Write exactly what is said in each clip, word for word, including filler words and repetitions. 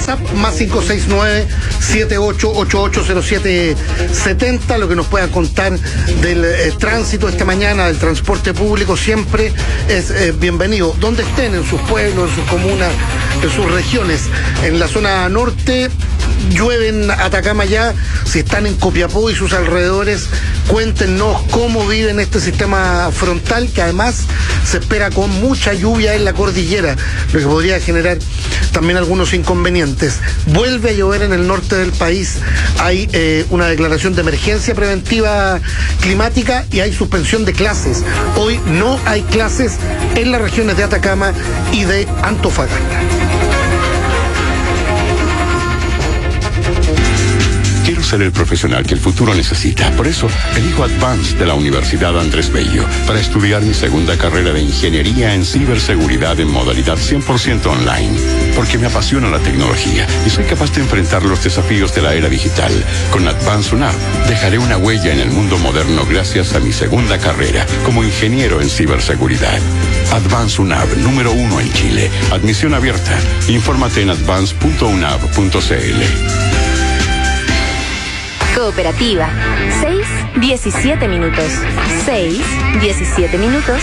WhatsApp, más cinco seis nueve, siete ocho ocho ocho cero siete siete cero, lo que nos puedan contar del eh, tránsito esta mañana, del transporte público, siempre es eh, bienvenido. Donde estén, en sus pueblos, en sus comunas, en sus regiones. En la zona norte llueve en Atacama ya. Si están en Copiapó y sus alrededores, cuéntenos cómo viven este sistema frontal, que además se espera con mucha lluvia en la cordillera, lo que podría generar también algunos inconvenientes. Vuelve a llover en el norte del país, hay eh, una declaración de emergencia preventiva climática y hay suspensión de clases. Hoy no hay clases en las regiones de Atacama y de Antofagasta. Quiero ser el profesional que el futuro necesita. Por eso, elijo Advance de la Universidad Andrés Bello para estudiar mi segunda carrera de Ingeniería en Ciberseguridad en modalidad cien por ciento online. Porque me apasiona la tecnología y soy capaz de enfrentar los desafíos de la era digital. Con Advance UNAV dejaré una huella en el mundo moderno gracias a mi segunda carrera como ingeniero en ciberseguridad. Advance UNAV, número uno en Chile. Admisión abierta. Infórmate en advance punto unav punto c l. Cooperativa. seis, diecisiete minutos. seis, diecisiete minutos.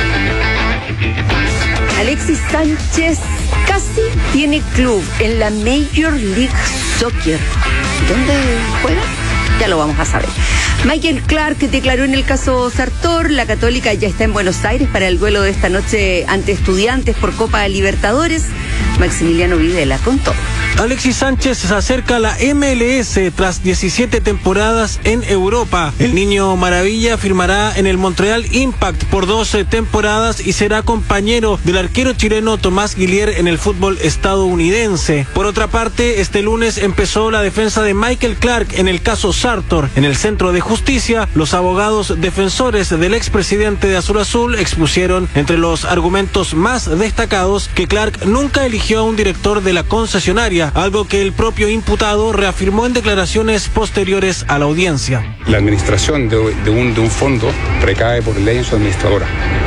Alexis Sánchez casi tiene club en la Major League Soccer. ¿Dónde juega? Ya lo vamos a saber. Michael Clark declaró en el caso Sartor. La Católica ya está en Buenos Aires para el duelo de esta noche ante Estudiantes por Copa Libertadores. Maximiliano Videla con todo. Alexis Sánchez se acerca a la M L S tras diecisiete temporadas en Europa. El niño maravilla firmará en el Montreal Impact por doce temporadas y será compañero del arquero chileno Tomás Guillier en el fútbol estadounidense. Por otra parte, este lunes empezó la defensa de Michael Clark en el caso Sartor. En el Centro de Justicia, los abogados defensores del expresidente de Azul Azul expusieron entre los argumentos más destacados que Clark nunca eligió a un director de la concesionaria, algo que el propio imputado reafirmó en declaraciones posteriores a la audiencia. La administración de, de, un, de un fondo recae por ley en su administradora.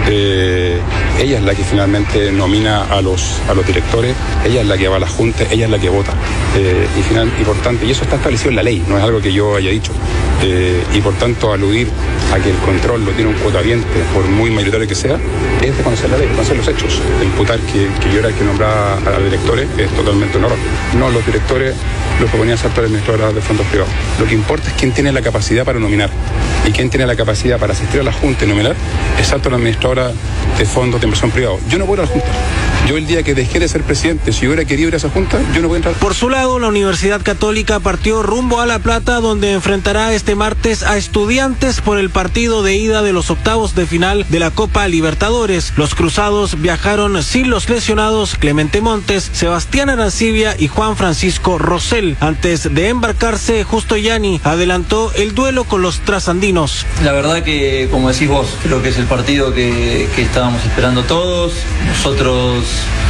Eh, ella es la que finalmente nomina a los, a los directores, ella es la que va a la junta, ella es la que vota. Eh, y, final, y por tanto, y eso está establecido en la ley, no es algo que yo haya dicho. Eh, y por tanto, aludir a que el control lo tiene un cuotaviente, por muy mayoritario que sea, es de conocer la ley, de conocer los hechos. De imputar que, que yo era el que nombraba a los directores es totalmente un error. No, los directores los proponía Sartor, administradora de fondos privados. Lo que importa es quién tiene la capacidad para nominar. Y quién tiene la capacidad para asistir a la Junta y nominar es Sartor, la administradora de fondos de inversión privados. Yo no voy a la Junta. Yo el día que dejé de ser presidente, si yo hubiera querido ir a esa junta, yo no voy a entrar. Por su lado, la Universidad Católica partió rumbo a La Plata, donde enfrentará este martes a Estudiantes por el partido de ida de los octavos de final de la Copa Libertadores. Los cruzados viajaron sin los lesionados Clemente Montes, Sebastián Arancibia y Juan Francisco Rosell. Antes de embarcarse, Justo Yanni adelantó el duelo con los trasandinos. La verdad que, como decís vos, creo que es el partido que, que estábamos esperando todos. Nosotros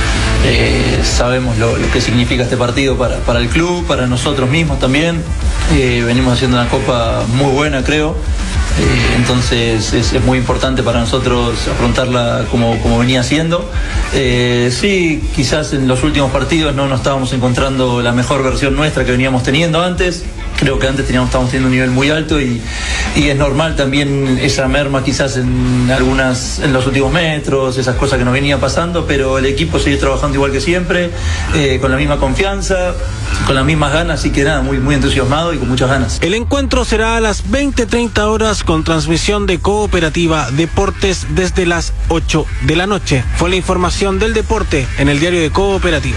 Eh, sabemos lo, lo que significa este partido para, para el club, para nosotros mismos también. Eh, venimos haciendo una copa muy buena, creo. Eh, entonces es, es muy importante para nosotros afrontarla como, como venía haciendo. Eh, sí, quizás en los últimos partidos no nos estábamos encontrando la mejor versión nuestra que veníamos teniendo antes. Creo que antes teníamos, estábamos teniendo un nivel muy alto y, y es normal también esa merma quizás en algunas, en los últimos metros, esas cosas que nos venía pasando, pero el equipo sigue trabajando igual que siempre, eh, con la misma confianza, con las mismas ganas, así que nada, muy, muy entusiasmado y con muchas ganas. El encuentro será a las veinte treinta horas con transmisión de Cooperativa Deportes desde las ocho de la noche. Fue la información del deporte en el diario de Cooperativa.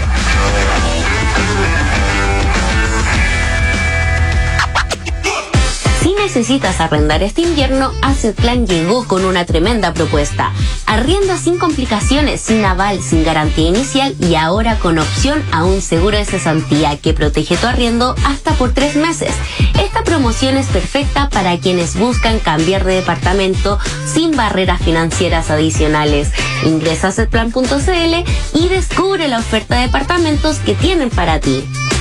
Si necesitas arrendar este invierno, Assetplan llegó con una tremenda propuesta. Arrienda sin complicaciones, sin aval, sin garantía inicial y ahora con opción a un seguro de cesantía que protege tu arriendo hasta por tres meses. Esta promoción es perfecta para quienes buscan cambiar de departamento sin barreras financieras adicionales. Ingresa a assetplan punto c l y descubre la oferta de departamentos que tienen para ti.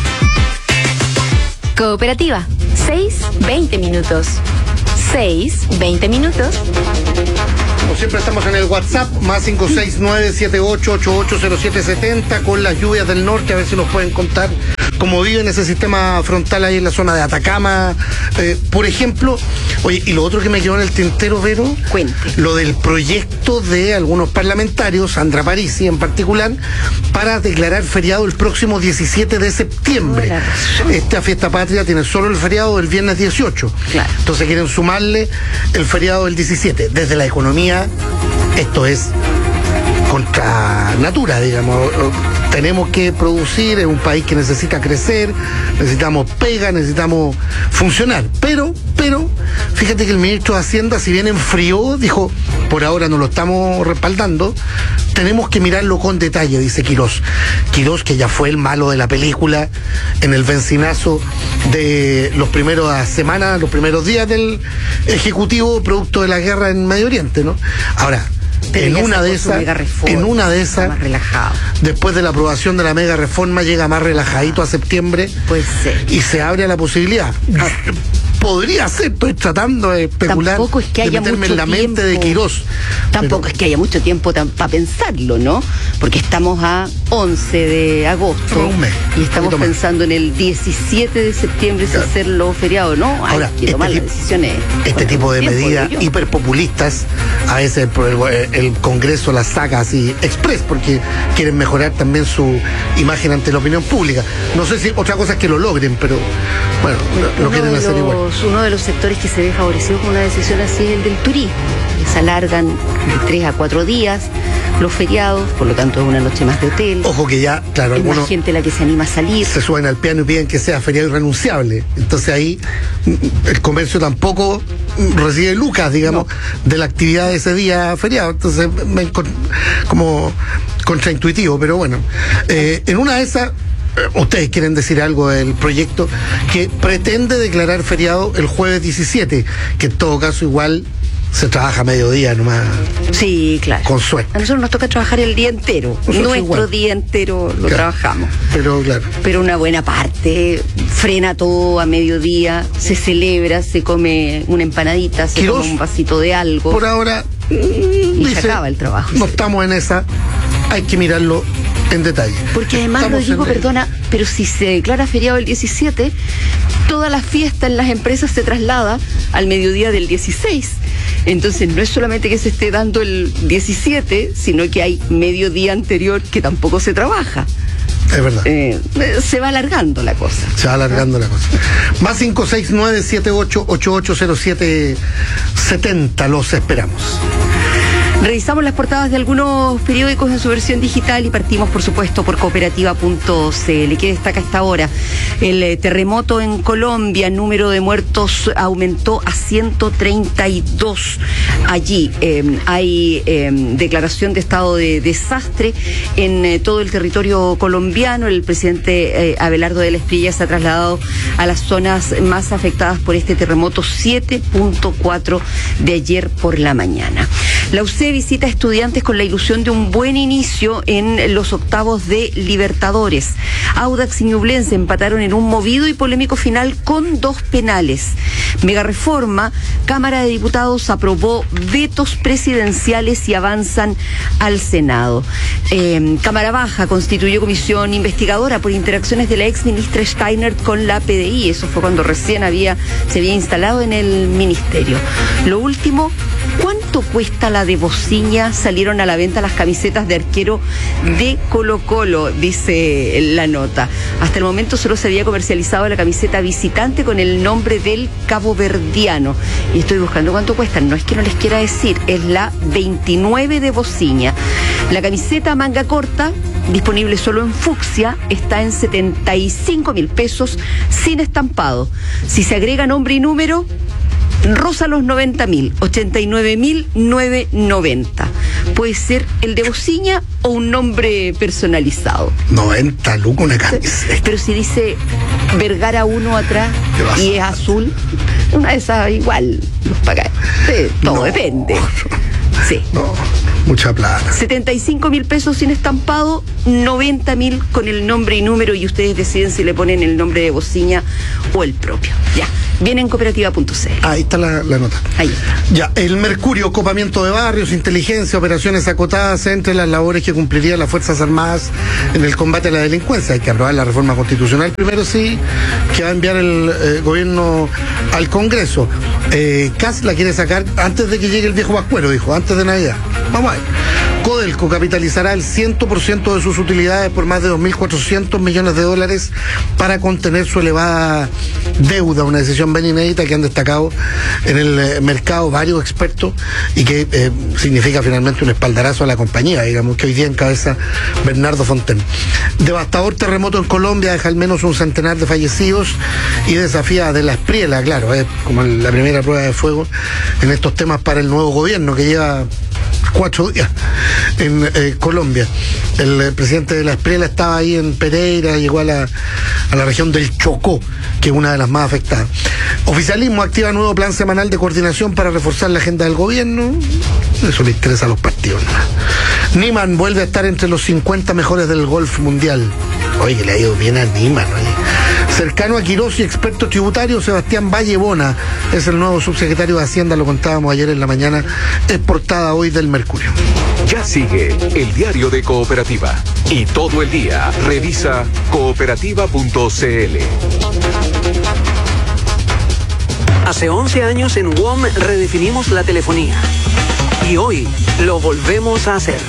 Cooperativa. seis, veinte minutos. seis, veinte minutos. Como siempre estamos en el WhatsApp, más cinco seis nueve siete ocho ocho ocho cero siete siete cero, con las lluvias del norte, a ver si nos pueden contar como viven ese sistema frontal ahí en la zona de Atacama, eh, por ejemplo. Oye, y lo otro que me quedó en el tintero, Vero, Cuente. lo del proyecto de algunos parlamentarios, Sandra Parisi en particular, para declarar feriado el próximo diecisiete de septiembre. Esta fiesta patria tiene solo el feriado del viernes dieciocho. Claro. Entonces quieren sumarle el feriado del diecisiete. Desde la economía, esto es contra natura, digamos. Tenemos que producir, es un país que necesita crecer, necesitamos pega, necesitamos funcionar. Pero, pero, fíjate que el ministro de Hacienda, si bien enfrió, dijo, por ahora no lo estamos respaldando, tenemos que mirarlo con detalle, dice Quirós. Quirós, que ya fue el malo de la película en el bencinazo de los primeros semanas, los primeros días del Ejecutivo, producto de la guerra en Medio Oriente, ¿no? Ahora, En una, de esas, en una de esas, después de la aprobación de la mega reforma, llega más relajadito a septiembre, pues sí. Y se abre la posibilidad. Ah. Podría ser, estoy tratando de especular, tampoco es que haya de meterme mucho en la tiempo, mente de Quirós. Tampoco pero... es que haya mucho tiempo para pensarlo, ¿no? Porque estamos a once de agosto un mes, y estamos un pensando en el diecisiete de septiembre, claro, si hacerlo feriado, ¿no? Hay Ahora, que tomar este las decisiones. Este tipo de tiempo, medidas hiperpopulistas, a veces el, el Congreso las saca así express, porque quieren mejorar también su imagen ante la opinión pública. No sé si otra cosa es que lo logren, pero bueno, lo, lo quieren hacer los, igual. Uno de los sectores que se ve favorecido con una decisión así es el del turismo. Se alargan de tres a cuatro días los feriados, por lo tanto es una noche más de hotel. Ojo que ya, claro, hay algunos más gente la que se anima a salir. Se suben al piano y piden que sea feriado irrenunciable. Entonces ahí el comercio tampoco recibe lucas, digamos, no. de la actividad de ese día feriado. Entonces me, como contraintuitivo, pero bueno. Eh, en una de esas, ustedes quieren decir algo del proyecto que pretende declarar feriado el jueves diecisiete, que en todo caso igual se trabaja a mediodía nomás. Sí, claro. Con suerte. A nosotros nos toca trabajar el día entero. Nosotros Nuestro igual. día entero lo claro. trabajamos. Pero claro. Pero una buena parte frena todo a mediodía, se celebra, se come una empanadita, se Quirós, toma un vasito de algo. Por ahora y dice, se acaba el trabajo. No estamos en esa, hay que mirarlo en detalle. Porque además Estamos lo digo, en... perdona, pero si se declara feriado el diecisiete, toda la fiesta en las empresas se traslada al mediodía del dieciséis. Entonces no es solamente que se esté dando el diecisiete, sino que hay mediodía anterior que tampoco se trabaja. Es verdad. Eh, se va alargando la cosa. Se va alargando ¿Ah? la cosa. Más cinco seis nueve siete ocho ocho ocho cero siete setenta, los esperamos. Revisamos las portadas de algunos periódicos en su versión digital y partimos, por supuesto, por cooperativa punto c l. ¿Qué destaca hasta ahora? El eh, terremoto en Colombia, el número de muertos aumentó a ciento treinta y dos. Allí eh, hay eh, declaración de estado de desastre en eh, todo el territorio colombiano. El presidente eh, Abelardo de la Espriella se ha trasladado a las zonas más afectadas por este terremoto siete punto cuatro de ayer por la mañana. La U C E visita a estudiantes con la ilusión de un buen inicio en los octavos de Libertadores. Audax y Ñublense empataron en un movido y polémico final con dos penales. Megareforma, Cámara de Diputados aprobó vetos presidenciales y avanzan al Senado. Eh, Cámara Baja constituyó comisión investigadora por interacciones de la ex ministra Steiner con la P D I. Eso fue cuando recién había, se había instalado en el ministerio. Lo último, ¿cuánto cuesta la de Bociña? Salieron a la venta las camisetas de arquero de Colo Colo, dice la nota. Hasta el momento solo se había comercializado la camiseta visitante con el nombre del caboverdiano. Y estoy buscando cuánto cuestan. No es que no les quiera decir, es la veintinueve de Bociña. La camiseta manga corta, disponible solo en fucsia, está en setenta y cinco mil pesos sin estampado. Si se agrega nombre y número, rosa los noventa mil, ochenta y nueve mil novecientos noventa. Puede ser el de Bociña o un nombre personalizado. noventa lucas una camiseta. Pero si dice Vergara uno atrás y es azul, una de esas igual los pagáis. Sí, todo no, depende. Sí. No. Mucha plata. setenta y cinco mil pesos sin estampado, noventa mil con el nombre y número, y ustedes deciden si le ponen el nombre de Bociña o el propio. Ya, viene en cooperativa punto c l. Ahí está la, la nota. Ahí. Ya, el Mercurio, copamiento de barrios, inteligencia, operaciones acotadas entre las labores que cumplirían las Fuerzas Armadas en el combate a la delincuencia. Hay que aprobar la reforma constitucional primero, sí, que va a enviar el eh, gobierno al Congreso. Eh, Kass la quiere sacar antes de que llegue el viejo Pascuero, dijo, antes de Navidad. Vamos a ver. Codelco capitalizará el cien por ciento de sus utilidades por más de dos mil cuatrocientos millones de dólares para contener su elevada deuda, una decisión bien inédita que han destacado en el eh, mercado varios expertos y que eh, significa finalmente un espaldarazo a la compañía, digamos, que hoy día encabeza Bernardo Fonten. Devastador terremoto en Colombia deja al menos un centenar de fallecidos y desafía de la Espriela, claro, es como la primera prueba de fuego en estos temas para el nuevo gobierno que lleva cuatro días en eh, Colombia. El eh, presidente de la Espriela estaba ahí en Pereira, llegó a la, a la región del Chocó, que es una de las más afectadas. Oficialismo activa nuevo plan semanal de coordinación para reforzar la agenda del gobierno. Eso le interesa a los partidos, ¿no? Niemann vuelve a estar entre los cincuenta mejores del golf mundial. Oye, que le ha ido bien a Niemann, oye. Cercano a Quirós y experto tributario, Sebastián Vallebona es el nuevo subsecretario de Hacienda, lo contábamos ayer en la mañana, es portada hoy del Mercurio. Ya sigue el diario de Cooperativa y todo el día revisa cooperativa punto c l. Hace once años en W O M redefinimos la telefonía y hoy lo volvemos a hacer.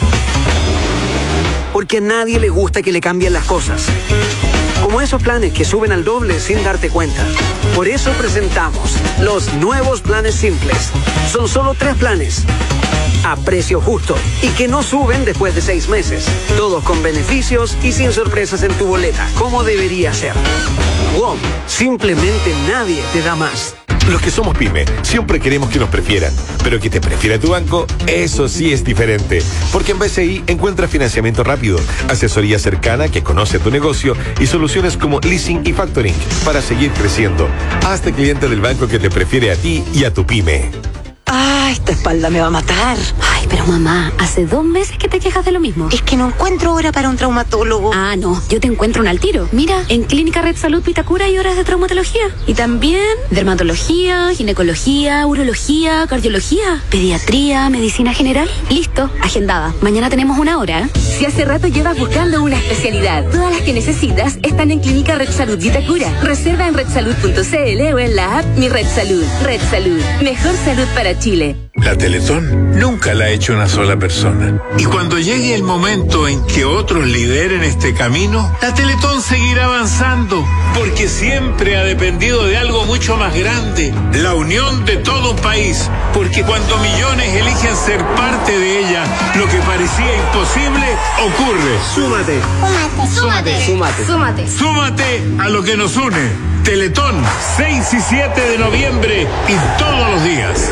Porque a nadie le gusta que le cambien las cosas. Como esos planes que suben al doble sin darte cuenta. Por eso presentamos los nuevos planes simples. Son solo tres planes, a precio justo y que no suben después de seis meses. Todos con beneficios y sin sorpresas en tu boleta, como debería ser. W O M, simplemente nadie te da más. Los que somos pyme siempre queremos que nos prefieran, pero que te prefiera tu banco, eso sí es diferente. Porque en B C I encuentras financiamiento rápido, asesoría cercana que conoce tu negocio y soluciones como leasing y factoring para seguir creciendo. Hazte cliente del banco que te prefiere a ti y a tu pyme. Ah, esta espalda me va a matar. Ay, pero mamá, hace dos meses que te quejas de lo mismo. Es que no encuentro hora para un traumatólogo. Ah, no, yo te encuentro un al tiro. Mira, en Clínica Red Salud Vitacura hay horas de traumatología. Y también dermatología, ginecología, urología, cardiología, pediatría, medicina general. Listo, agendada. Mañana tenemos una hora. Si hace rato llevas buscando una especialidad, todas las que necesitas están en Clínica Red Salud Vitacura. Reserva en red salud punto c l o en la app Mi Red Salud. Red Salud, mejor salud para Chile. La Teletón nunca la ha hecho una sola persona. Y cuando llegue el momento en que otros lideren este camino, la Teletón seguirá avanzando, porque siempre ha dependido de algo mucho más grande, la unión de todo un país. Porque cuando millones eligen ser parte de ella, lo que parecía imposible ocurre. Súmate. Súmate. Súmate. Súmate. Súmate a lo que nos une. Teletón, seis y siete de noviembre y todos los días.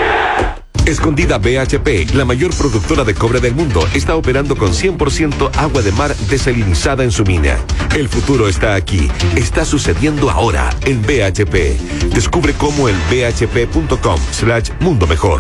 Escondida B H P, la mayor productora de cobre del mundo, está operando con cien por ciento agua de mar desalinizada en su mina. El futuro está aquí, está sucediendo ahora en B H P. Descubre cómo en b h p punto com slash mundo mejor.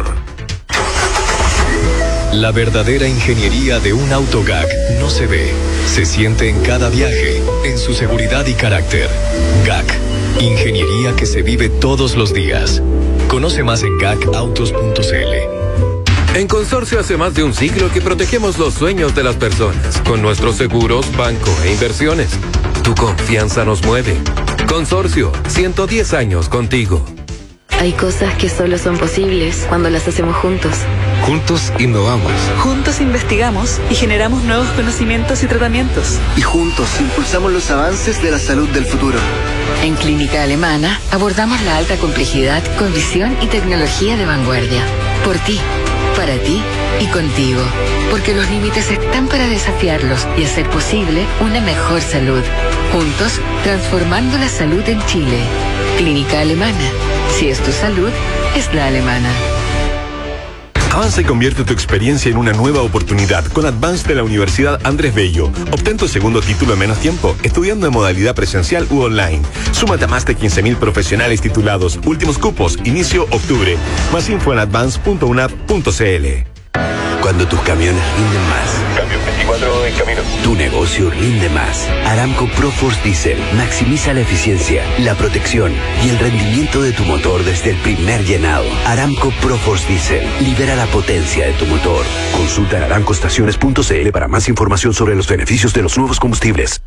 La verdadera ingeniería de un auto G A C no se ve, se siente en cada viaje, en su seguridad y carácter. G A C, ingeniería que se vive todos los días. Conoce más en gacautos punto c l. En Consorcio hace más de un siglo que protegemos los sueños de las personas con nuestros seguros, banco e inversiones. Tu confianza nos mueve. Consorcio, ciento diez años contigo. Hay cosas que solo son posibles cuando las hacemos juntos. Juntos innovamos. Juntos investigamos y generamos nuevos conocimientos y tratamientos. Y juntos impulsamos los avances de la salud del futuro. En Clínica Alemana abordamos la alta complejidad con visión y tecnología de vanguardia. Por ti, para ti y contigo. Porque los límites están para desafiarlos y hacer posible una mejor salud. Juntos, transformando la salud en Chile. Clínica Alemana. Si es tu salud, es la alemana. Avanza y convierte tu experiencia en una nueva oportunidad con Advance de la Universidad Andrés Bello. Obtén tu segundo título en menos tiempo, estudiando en modalidad presencial u online. Súmate a más de quince mil profesionales titulados. Últimos cupos, inicio octubre. Más info en advance punto unap punto c l. Cuando tus camiones rinden más. Cambio veinticuatro en camino. Tu negocio rinde más. Aramco ProForce Diesel maximiza la eficiencia, la protección y el rendimiento de tu motor desde el primer llenado. Aramco ProForce Diesel libera la potencia de tu motor. Consulta en aramco estaciones punto c l para más información sobre los beneficios de los nuevos combustibles.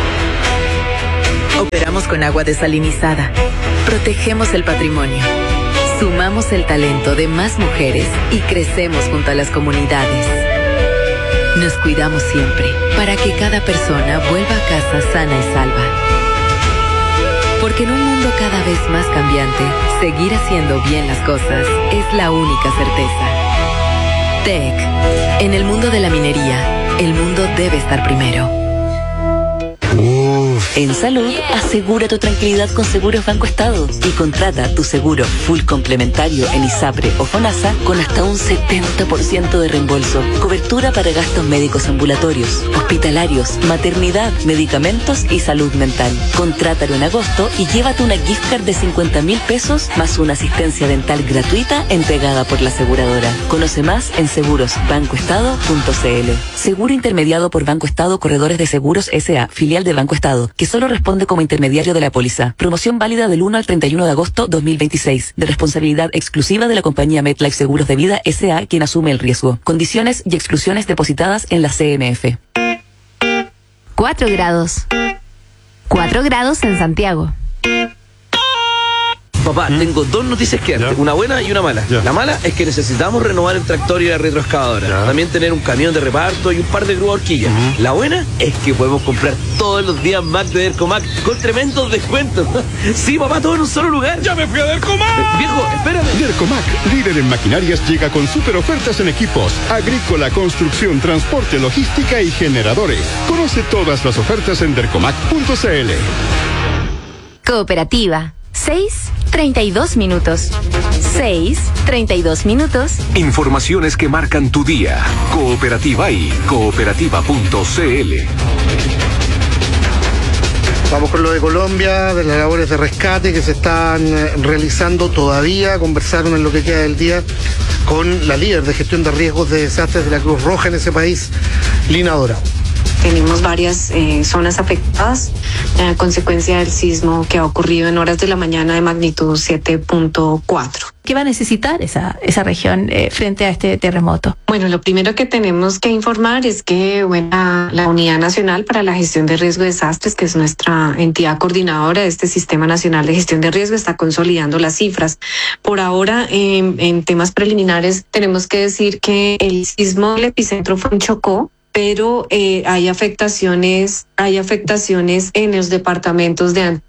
Operamos con agua desalinizada. Protegemos el patrimonio. Sumamos el talento de más mujeres y crecemos junto a las comunidades. Nos cuidamos siempre para que cada persona vuelva a casa sana y salva. Porque en un mundo cada vez más cambiante, seguir haciendo bien las cosas es la única certeza. T E C. En el mundo de la minería, el mundo debe estar primero. En salud, asegura tu tranquilidad con Seguros Banco Estado y contrata tu seguro full complementario en ISAPRE o FONASA con hasta un setenta por ciento de reembolso. Cobertura para gastos médicos ambulatorios, hospitalarios, maternidad, medicamentos y salud mental. Contrátalo en agosto y llévate una gift card de cincuenta mil pesos más una asistencia dental gratuita entregada por la aseguradora. Conoce más en seguros banco estado punto c l. Seguro intermediado por Banco Estado Corredores de Seguros S A, filial de Banco Estado, que solo responde como intermediario de la póliza. Promoción válida del uno al treinta y uno de agosto dos mil veintiséis. De responsabilidad exclusiva de la compañía MetLife Seguros de Vida S A, quien asume el riesgo. Condiciones y exclusiones depositadas en la C M F. cuatro grados. cuatro grados en Santiago. Papá, ¿Mm? tengo dos noticias que darte, una buena y una mala. Ya. La mala es que necesitamos renovar el tractor y la retroexcavadora. Ya. También tener un camión de reparto y un par de grúas horquillas. Uh-huh. La buena es que podemos comprar todos los días Mac de Dercomac con tremendos descuentos. Sí, papá, todo en un solo lugar. ¡Ya me fui a Dercomac! Eh, viejo, espérame. Dercomac, líder en maquinarias, llega con super ofertas en equipos, agrícola, construcción, transporte, logística y generadores. Conoce todas las ofertas en dercomac punto c l. Cooperativa. seis, treinta y dos minutos. seis, treinta y dos minutos. Informaciones que marcan tu día. Cooperativa y cooperativa punto c l. Vamos con lo de Colombia, de las labores de rescate que se están realizando todavía. Conversaron en lo que queda del día con la líder de gestión de riesgos de desastres de la Cruz Roja en ese país, Lina Dorado. Tenemos varias eh, zonas afectadas a consecuencia del sismo que ha ocurrido en horas de la mañana de magnitud siete punto cuatro. ¿Qué va a necesitar esa, esa región eh, frente a este terremoto? Bueno, lo primero que tenemos que informar es que bueno, la Unidad Nacional para la Gestión de Riesgo de Desastres, que es nuestra entidad coordinadora de este Sistema Nacional de Gestión de Riesgo, está consolidando las cifras. Por ahora, en, en temas preliminares, tenemos que decir que el sismo del epicentro fue en Chocó, pero eh, hay afectaciones, hay afectaciones en los departamentos de,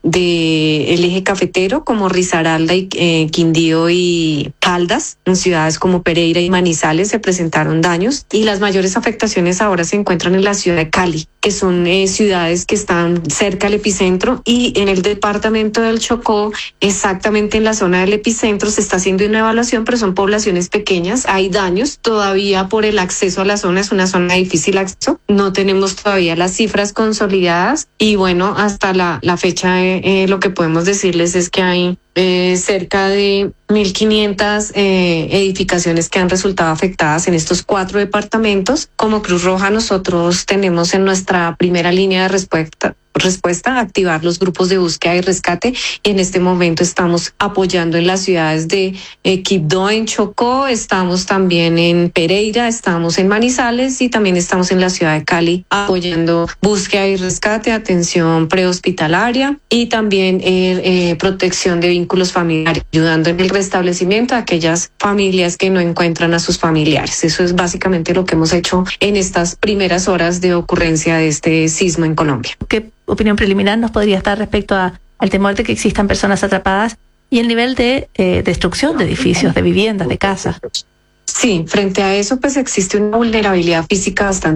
de el eje cafetero como Risaralda y eh, Quindío y Caldas. En ciudades como Pereira y Manizales se presentaron daños y las mayores afectaciones ahora se encuentran en la ciudad de Cali, que son eh, ciudades que están cerca al epicentro, y en el departamento del Chocó, exactamente en la zona del epicentro, se está haciendo una evaluación, pero son poblaciones pequeñas, hay daños todavía por el acceso a la zona, es una zona difícil acceso, no tenemos todavía las cifras consolidadas y bueno, hasta la, la fecha eh, eh, lo que podemos decirles es que hay eh, cerca de mil quinientas eh, edificaciones que han resultado afectadas en estos cuatro departamentos. Como Cruz Roja nosotros tenemos en nuestra primera línea de respuesta respuesta a activar los grupos de búsqueda y rescate, y en este momento estamos apoyando en las ciudades de eh, Quibdó, en Chocó, estamos también en Pereira, estamos en Manizales y también estamos en la ciudad de Cali apoyando búsqueda y rescate, atención prehospitalaria y también eh, eh, protección de vínculos familiares, ayudando en el restablecimiento a aquellas familias que no encuentran a sus familiares. Eso es básicamente lo que hemos hecho en estas primeras horas de ocurrencia de este sismo en Colombia. ¿Qué opinión preliminar nos podría dar respecto a, al temor de que existan personas atrapadas y el nivel de eh, destrucción de edificios, de viviendas, de casas? Sí, frente a eso pues existe una vulnerabilidad física bastante importante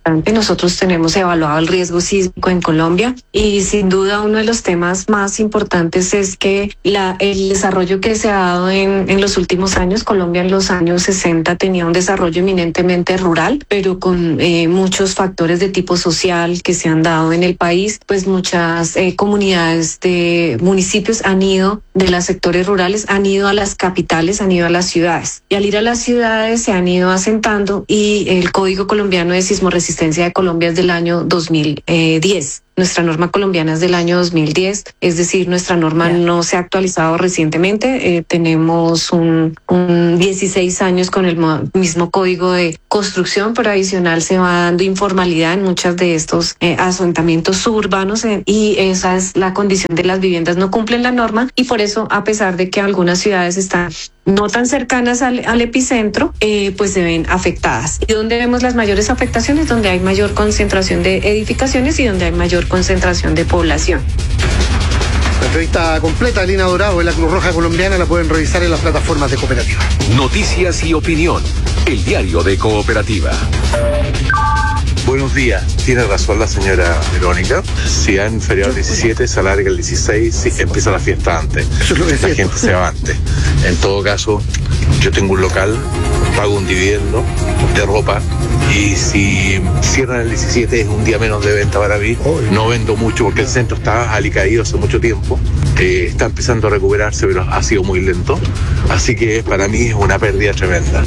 importante. Nosotros tenemos evaluado el riesgo sísmico en Colombia y sin duda uno de los temas más importantes es que la, el desarrollo que se ha dado en, en los últimos años, Colombia en los años sesenta tenía un desarrollo eminentemente rural, pero con eh, muchos factores de tipo social que se han dado en el país, pues muchas eh, comunidades de municipios han ido de los sectores rurales, han ido a las capitales, han ido a las ciudades. Y al ir a las ciudades se han ido asentando y el Código Colombiano de Sismoresistencia de Colombia es del año dos mil diez. Nuestra norma colombiana es del año dos mil diez, es decir, nuestra norma yeah. no se ha actualizado recientemente. Eh, tenemos un, un dieciséis años con el mismo código de construcción, pero adicional se va dando informalidad en muchos de estos eh, asentamientos suburbanos eh, y esa es la condición de las viviendas, no cumplen la norma y por eso, a pesar de que algunas ciudades están no tan cercanas al, al epicentro, eh, pues se ven afectadas. ¿Y dónde vemos las mayores afectaciones? Donde hay mayor concentración de edificaciones y donde hay mayor concentración de población. La entrevista completa de Lina Dorado de la Cruz Roja Colombiana la pueden revisar en las plataformas de Cooperativa. Noticias y opinión, el diario de Cooperativa. Buenos días. Tiene razón la señora Verónica. Si han feriado el diecisiete, se alarga el dieciséis, y empieza la fiesta antes. Eso es lo que la gente cierto. se va antes. En todo caso, yo tengo un local, pago un dividendo de ropa y si cierran el diecisiete es un día menos de venta para mí. No vendo mucho porque el centro está alicaído hace mucho tiempo. Eh, está empezando a recuperarse, pero ha sido muy lento. Así que para mí es una pérdida tremenda.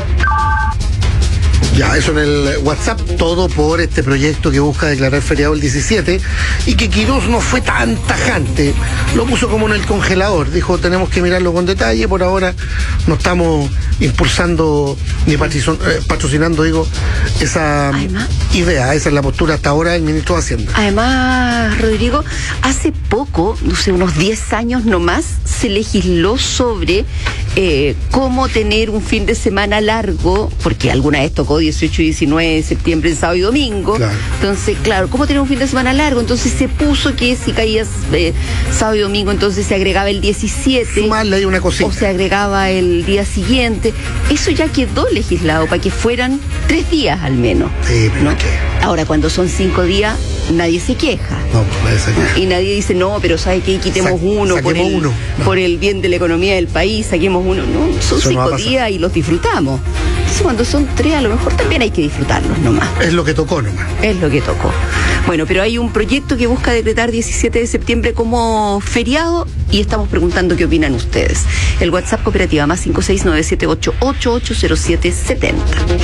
Ya, eso en el WhatsApp, todo por este proyecto que busca declarar feriado el diecisiete y que Quirós no fue tan tajante, lo puso como en el congelador, dijo tenemos que mirarlo con detalle, por ahora no estamos impulsando ni patrocinando, digo, esa además, idea, esa es la postura hasta ahora del ministro de Hacienda. Además, Rodrigo, hace poco, no sé, unos diez años nomás, se legisló sobre eh, cómo tener un fin de semana largo, porque alguna vez tocó dieciocho y diecinueve de septiembre, en sábado y domingo. Claro. Entonces, claro, ¿cómo tener un fin de semana largo? Entonces se puso que si caías eh, sábado y domingo, entonces se agregaba el diecisiete. Sumarle ahí una cosita. O se agregaba el día siguiente. Eso ya quedó legislado para que fueran tres días al menos. Sí, pero ¿no? ¿qué? Ahora, cuando son cinco días, nadie se queja. No, pues nadie se queja. Y nadie dice, no, pero ¿sabe qué? Quitemos Sa uno, por el, uno. No. por el bien de la economía del país, saquemos uno. No, son Eso cinco no días y los disfrutamos. Entonces, cuando son tres, a lo mejor también hay que disfrutarlos nomás. Es lo que tocó nomás. Es lo que tocó. Bueno, pero hay un proyecto que busca decretar diecisiete de septiembre como feriado y estamos preguntando qué opinan ustedes. El WhatsApp Cooperativa más cinco seis nueve siete ocho ocho ocho cero siete siete cero.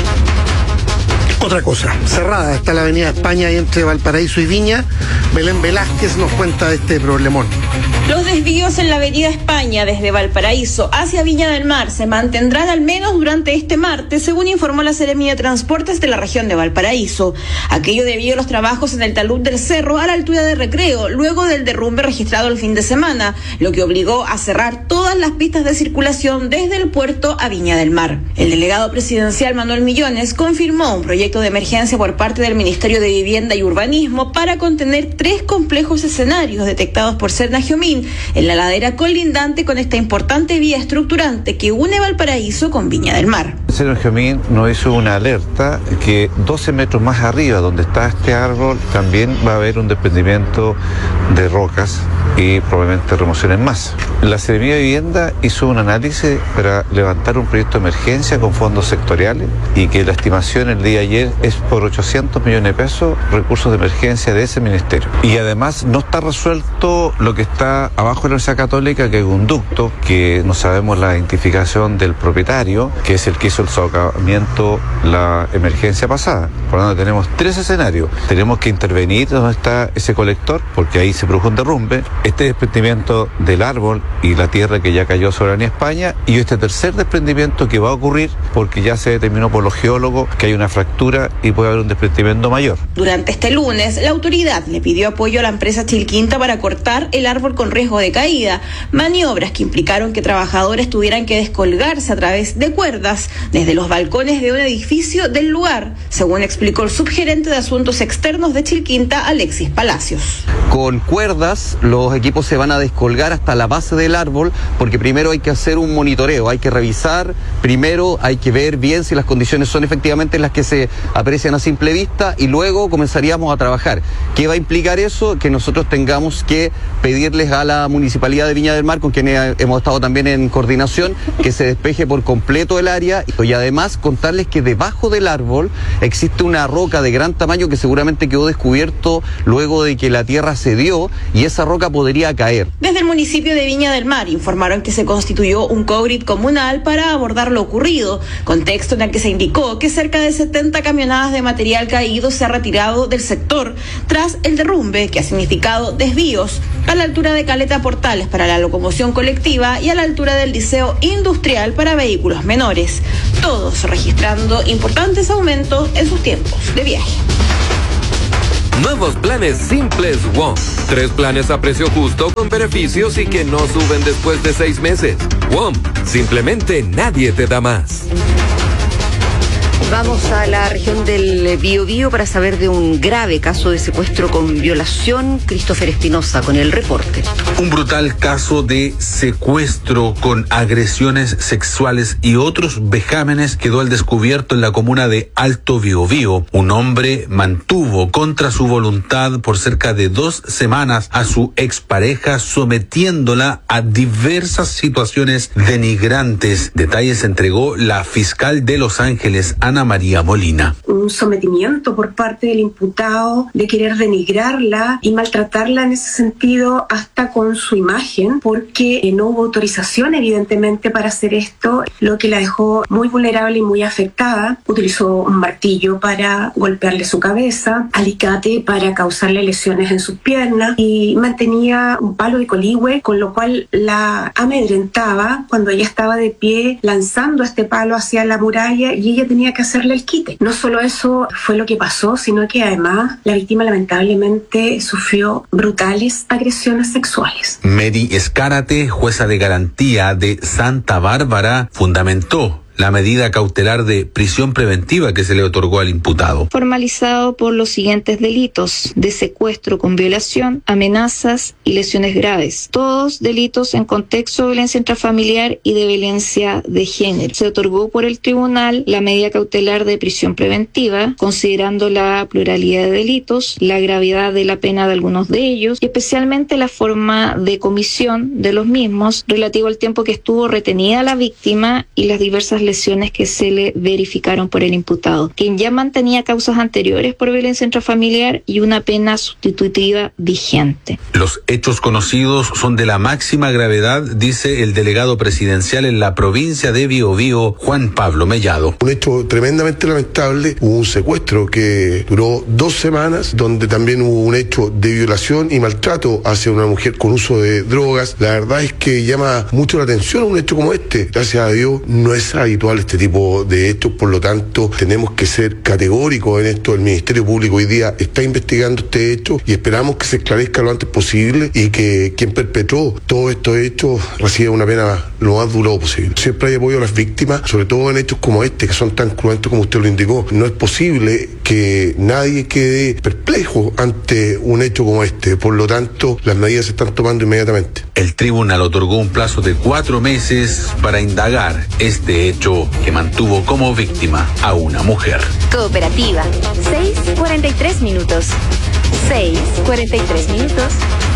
Otra cosa, cerrada está la avenida España y entre Valparaíso y Viña. Belén Velázquez nos cuenta de este problemón. Los desvíos en la avenida España desde Valparaíso hacia Viña del Mar se mantendrán al menos durante este martes, según informó la Seremía de Transportes de la región de Valparaíso. Aquello debido a los trabajos en el talud del cerro a la altura de Recreo, luego del derrumbe registrado el fin de semana, lo que obligó a cerrar todas las pistas de circulación desde el puerto a Viña del Mar. El delegado presidencial Manuel Millones confirmó un proyecto de emergencia por parte del Ministerio de Vivienda y Urbanismo para contener tres complejos escenarios detectados por Cernagiomín en la ladera colindante con esta importante vía estructurante que une Valparaíso con Viña del Mar. Cernagiomín nos hizo una alerta que doce metros más arriba donde está este árbol también va a haber un desprendimiento de rocas y probablemente remociones más. La Seremía de Vivienda hizo un análisis para levantar un proyecto de emergencia con fondos sectoriales y que la estimación el día de ayer es por ochocientos millones de pesos recursos de emergencia de ese ministerio. Y además no está resuelto lo que está abajo de la Universidad Católica, que es un ducto que no sabemos la identificación del propietario, que es el que hizo el socavamiento la emergencia pasada. Por lo tanto tenemos tres escenarios. Tenemos que intervenir donde está ese colector, porque ahí se produjo un derrumbe, este desprendimiento del árbol y la tierra que ya cayó sobre la Avenida España, y este tercer desprendimiento que va a ocurrir porque ya se determinó por los geólogos que hay una fractura y puede haber un desprendimiento mayor. Durante este lunes, la autoridad le pidió apoyo a la empresa Chilquinta para cortar el árbol con riesgo de caída, maniobras que implicaron que trabajadores tuvieran que descolgarse a través de cuerdas desde los balcones de un edificio del lugar, según explicó el subgerente de Asuntos Externos de Chilquinta, Alexis Palacios. Con cuerdas, los equipos se van a descolgar hasta la base del árbol, porque primero hay que hacer un monitoreo, hay que revisar, primero hay que ver bien si las condiciones son efectivamente las que se aprecian a simple vista y luego comenzaríamos a trabajar. ¿Qué va a implicar eso? Que nosotros tengamos que pedirles a la Municipalidad de Viña del Mar, con quien hemos estado también en coordinación, que se despeje por completo el área y además contarles que debajo del árbol existe una roca de gran tamaño que seguramente quedó descubierto luego de que la tierra cedió y esa roca podría caer. Desde el municipio de Viña del Mar informaron que se constituyó un COGRIT comunal para abordar lo ocurrido, contexto en el que se indicó que cerca de setenta camionadas de material caído se ha retirado del sector tras el derrumbe, que ha significado desvíos a la altura de Caleta Portales para la locomoción colectiva y a la altura del Liceo Industrial para vehículos menores, todos registrando importantes aumentos en sus tiempos de viaje. Nuevos planes simples WOM. Tres planes a precio justo con beneficios y que no suben después de seis meses. WOM, simplemente nadie te da más. Vamos a la región del Biobío para saber de un grave caso de secuestro con violación. Christopher Espinosa con el reporte. Un brutal caso de secuestro con agresiones sexuales y otros vejámenes quedó al descubierto en la comuna de Alto Biobío. Un hombre mantuvo contra su voluntad por cerca de dos semanas a su expareja, sometiéndola a diversas situaciones denigrantes. Detalles entregó la fiscal de Los Ángeles, Ana María Molina. Un sometimiento por parte del imputado de querer denigrarla y maltratarla en ese sentido hasta con su imagen, porque no hubo autorización evidentemente para hacer esto, lo que la dejó muy vulnerable y muy afectada. Utilizó un martillo para golpearle su cabeza, alicate para causarle lesiones en sus piernas y mantenía un palo de coligüe, con lo cual la amedrentaba cuando ella estaba de pie lanzando este palo hacia la muralla y ella tenía que hacerle el quite. No solo eso fue lo que pasó, sino que además la víctima lamentablemente sufrió brutales agresiones sexuales. Mary Escárate, jueza de garantía de Santa Bárbara, fundamentó la medida cautelar de prisión preventiva que se le otorgó al imputado. Formalizado por los siguientes delitos: de secuestro con violación, amenazas y lesiones graves. Todos delitos en contexto de violencia intrafamiliar y de violencia de género. Se otorgó por el tribunal la medida cautelar de prisión preventiva, considerando la pluralidad de delitos, la gravedad de la pena de algunos de ellos y especialmente la forma de comisión de los mismos, relativo al tiempo que estuvo retenida la víctima y las diversas lesiones que se le verificaron por el imputado, quien ya mantenía causas anteriores por violencia intrafamiliar y una pena sustitutiva vigente. Los hechos conocidos son de la máxima gravedad, dice el delegado presidencial en la provincia de Biobío, Juan Pablo Mellado. Un hecho tremendamente lamentable, hubo un secuestro que duró dos semanas, donde también hubo un hecho de violación y maltrato hacia una mujer con uso de drogas. La verdad es que llama mucho la atención un hecho como este. Gracias a Dios no es habitual este tipo de hechos, por lo tanto tenemos que ser categóricos en esto. El Ministerio Público hoy día está investigando este hecho y esperamos que se esclarezca lo antes posible y que quien perpetró todos estos hechos reciba una pena lo más duro posible. Siempre hay apoyo a las víctimas, sobre todo en hechos como este, que son tan cruentos como usted lo indicó. No es posible que nadie quede perplejo ante un hecho como este, por lo tanto las medidas se están tomando inmediatamente. El tribunal otorgó un plazo de cuatro meses para indagar este hecho que mantuvo como víctima a una mujer. Cooperativa, seis cuarenta y tres minutos. seis cuarenta y tres minutos.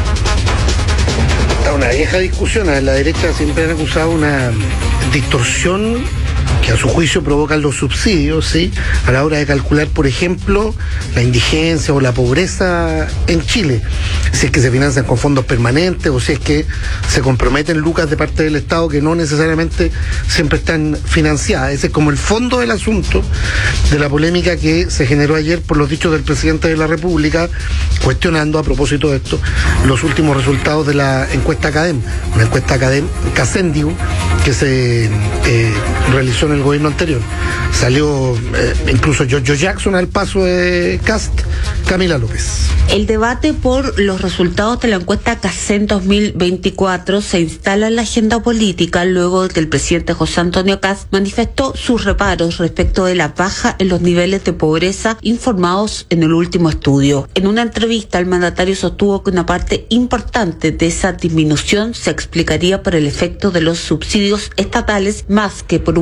Está una vieja discusión. A la derecha siempre han acusado una distorsión que a su juicio provocan los subsidios, ¿sí?, a la hora de calcular, por ejemplo, la indigencia o la pobreza en Chile, si es que se financian con fondos permanentes o si es que se comprometen lucas de parte del Estado que no necesariamente siempre están financiadas. Ese es como el fondo del asunto de la polémica que se generó ayer por los dichos del presidente de la República, cuestionando a propósito de esto los últimos resultados de la encuesta Cadem, una encuesta Cadem Casendiu que se eh, realizó en el gobierno anterior. Salió eh, incluso Giorgio Jackson al paso de Cast. Camila López. El debate por los resultados de la encuesta Casem dos mil veinticuatro se instala en la agenda política luego de que el presidente José Antonio Kast manifestó sus reparos respecto de la baja en los niveles de pobreza informados en el último estudio. En una entrevista, el mandatario sostuvo que una parte importante de esa disminución se explicaría por el efecto de los subsidios estatales más que por un mejoramiento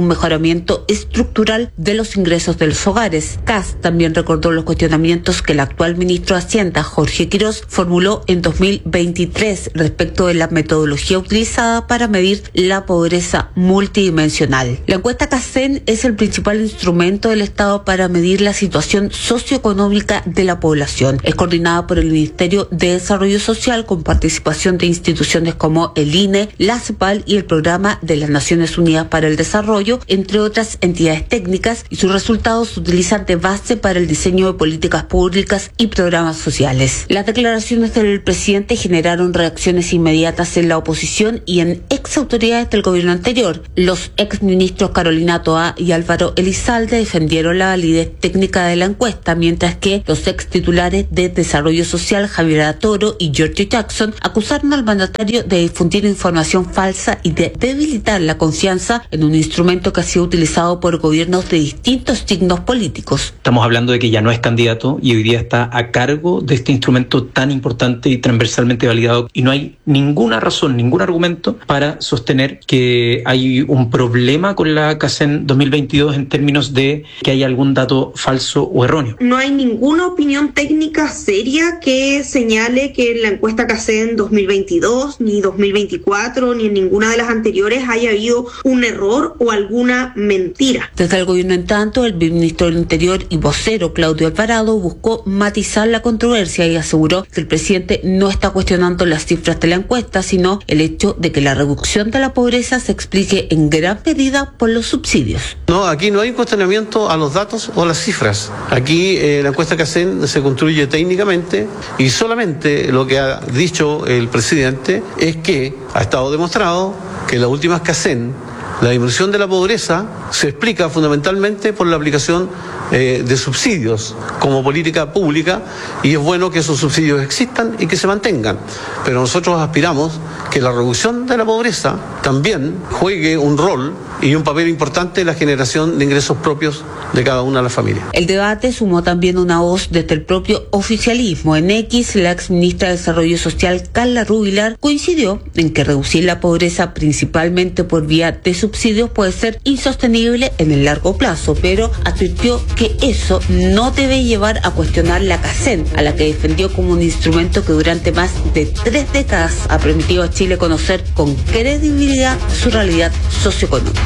mejoramiento estructural de los ingresos de los hogares. Kast también recordó los cuestionamientos que el actual ministro de Hacienda, Jorge Quirós, formuló en dos mil veintitrés respecto de la metodología utilizada para medir la pobreza multidimensional. La encuesta CACEN es el principal instrumento del Estado para medir la situación socioeconómica de la población. Es coordinada por el Ministerio de Desarrollo Social con participación de instituciones como el I N E, la CEPAL y el Programa de las Naciones Unidas para el Desarrollo, entre otras entidades técnicas, y sus resultados se utilizan de base para el diseño de políticas públicas y programas sociales. Las declaraciones del presidente generaron reacciones inmediatas en la oposición y en ex autoridades del gobierno anterior. Los ex ministros Carolina Toá y Álvaro Elizalde defendieron la validez técnica de la encuesta, mientras que los ex titulares de Desarrollo Social Javier Toro y George Jackson acusaron al mandatario de difundir información falsa y de debilitar la confianza en un instrumento que ha sido utilizado por gobiernos de distintos signos políticos. Estamos hablando de que ya no es candidato y hoy día está a cargo de este instrumento tan importante y transversalmente validado, y no hay ninguna razón, ningún argumento para sostener que hay un problema con la CACEN dos mil veintidós en términos de que haya algún dato falso o erróneo. No hay ninguna opinión técnica seria que señale que en la encuesta CACEN dos mil veintidós, ni dos mil veinticuatro, ni en ninguna de las anteriores haya habido un error o alguna mentira. Desde el gobierno, en tanto, el ministro del Interior y vocero Claudio Alvarado buscó matizar la controversia y aseguró que el presidente no está cuestionando las cifras de la encuesta, sino el hecho de que la reducción de la pobreza se explique en gran medida por los subsidios. No, aquí no hay cuestionamiento a los datos o a las cifras. Aquí eh, la encuesta CACEN se construye técnicamente y solamente lo que ha dicho el presidente es que ha estado demostrado que en las últimas CACEN la disminución de la pobreza se explica fundamentalmente por la aplicación eh, de subsidios como política pública, y es bueno que esos subsidios existan y que se mantengan. Pero nosotros aspiramos que la reducción de la pobreza también juegue un rol y un papel importante en la generación de ingresos propios de cada una de las familias. El debate sumó también una voz desde el propio oficialismo. En X, la ex ministra de Desarrollo Social, Carla Rubilar, coincidió en que reducir la pobreza principalmente por vía de subsidios puede ser insostenible en el largo plazo, pero advirtió que eso no debe llevar a cuestionar la CACEN, a la que defendió como un instrumento que durante más de tres décadas ha permitido a Chile conocer con credibilidad su realidad socioeconómica.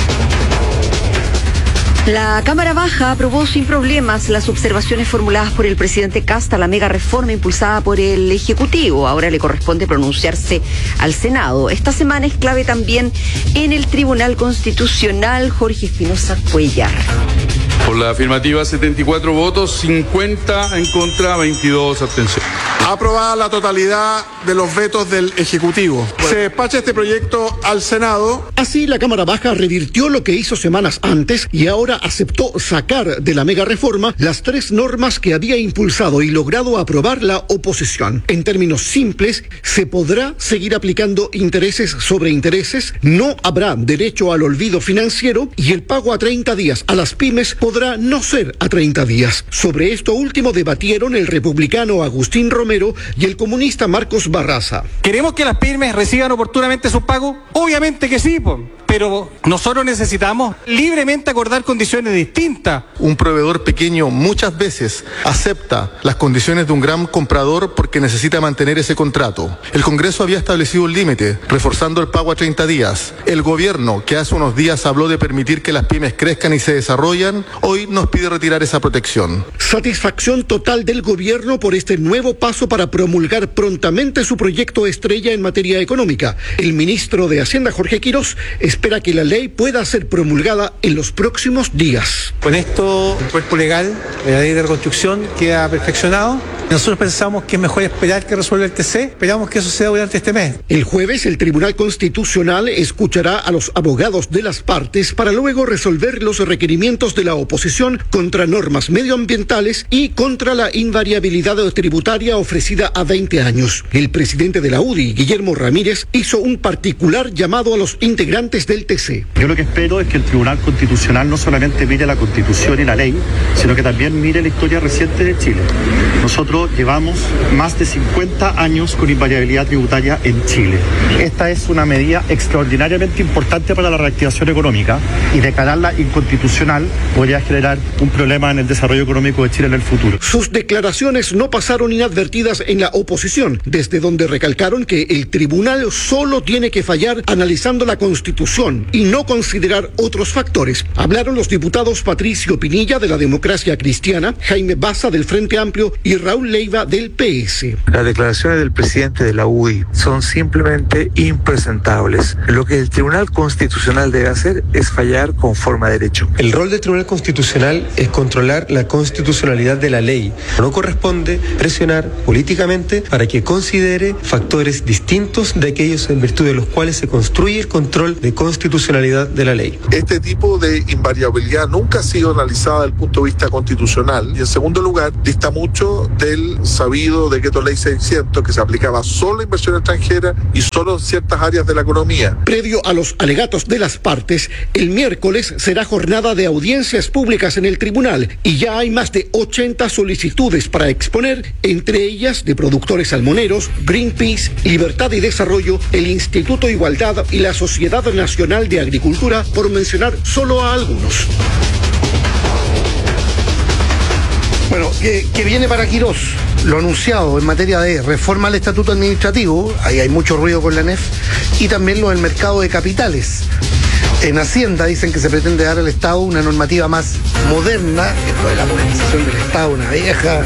La Cámara Baja aprobó sin problemas las observaciones formuladas por el presidente Kast a la mega reforma impulsada por el Ejecutivo. Ahora le corresponde pronunciarse al Senado. Esta semana es clave también en el Tribunal Constitucional. Jorge Espinosa Cuellar. Por la afirmativa, setenta y cuatro votos, cincuenta en contra, veintidós abstenciones. Aprobada la totalidad de los vetos del Ejecutivo. Se despacha este proyecto al Senado. Así, la Cámara Baja revirtió lo que hizo semanas antes y ahora aceptó sacar de la mega reforma las tres normas que había impulsado y logrado aprobar la oposición. En términos simples, se podrá seguir aplicando intereses sobre intereses, no habrá derecho al olvido financiero y el pago a treinta días a las pymes podrá no ser a treinta días. Sobre esto último debatieron el republicano Agustín Romero y el comunista Marcos Barraza. ¿Queremos que las pymes reciban oportunamente sus pagos? Obviamente que sí, po. Pero nosotros necesitamos libremente acordar condiciones distintas. Un proveedor pequeño muchas veces acepta las condiciones de un gran comprador porque necesita mantener ese contrato. El Congreso había establecido un límite, reforzando el pago a treinta días. El gobierno, que hace unos días habló de permitir que las pymes crezcan y se desarrollan, hoy nos pide retirar esa protección. Satisfacción total del gobierno por este nuevo paso para promulgar prontamente su proyecto estrella en materia económica. El ministro de Hacienda, Jorge Quirós, espera que la ley pueda ser promulgada en los próximos días. Con esto, el cuerpo legal de la ley de reconstrucción queda perfeccionado. Nosotros pensamos que es mejor esperar que resuelva el T C. Esperamos que eso sea durante este mes. El jueves, el Tribunal Constitucional escuchará a los abogados de las partes para luego resolver los requerimientos de la oposición contra normas medioambientales y contra la invariabilidad tributaria ofrecida a veinte años. El presidente de la U D I, Guillermo Ramírez, hizo un particular llamado a los integrantes del T C. Yo lo que espero es que el Tribunal Constitucional no solamente mire la Constitución y la ley, sino que también mire la historia reciente de Chile. Nosotros llevamos más de cincuenta años con invariabilidad tributaria en Chile. Esta es una medida extraordinariamente importante para la reactivación económica y declararla inconstitucional podría generar un problema en el desarrollo económico de Chile en el futuro. Sus declaraciones no pasaron inadvertidas en la oposición, desde donde recalcaron que el tribunal solo tiene que fallar analizando la Constitución y no considerar otros factores. Hablaron los diputados Patricio Pinilla de la Democracia Cristiana, Jaime Baza del Frente Amplio y Raúl Leiva del P S. Las declaraciones del presidente de la U D I son simplemente impresentables. Lo que el Tribunal Constitucional debe hacer es fallar conforme a derecho. El rol del Tribunal Constitucional es controlar la constitucionalidad de la ley. No corresponde presionar políticamente para que considere factores distintos de aquellos en virtud de los cuales se construye el control de constitucionalidad de la ley. Este tipo de invariabilidad nunca ha sido analizada desde el punto de vista constitucional y en segundo lugar dista mucho del sabido decreto ley seiscientos que se aplicaba solo a inversión extranjera y solo en ciertas áreas de la economía. Previo a los alegatos de las partes, el miércoles será jornada de audiencias públicas en el tribunal y ya hay más de ochenta solicitudes para exponer, entre ellas de productores salmoneros, Greenpeace, Libertad y Desarrollo, el Instituto Igualdad y la Sociedad Nacional de Agricultura, por mencionar solo a algunos. Bueno, que, que viene para Quirós, lo anunciado en materia de reforma al estatuto administrativo, ahí hay mucho ruido con la N E F, y también lo del mercado de capitales. En Hacienda dicen que se pretende dar al Estado una normativa más moderna, esto de la modernización del Estado, una vieja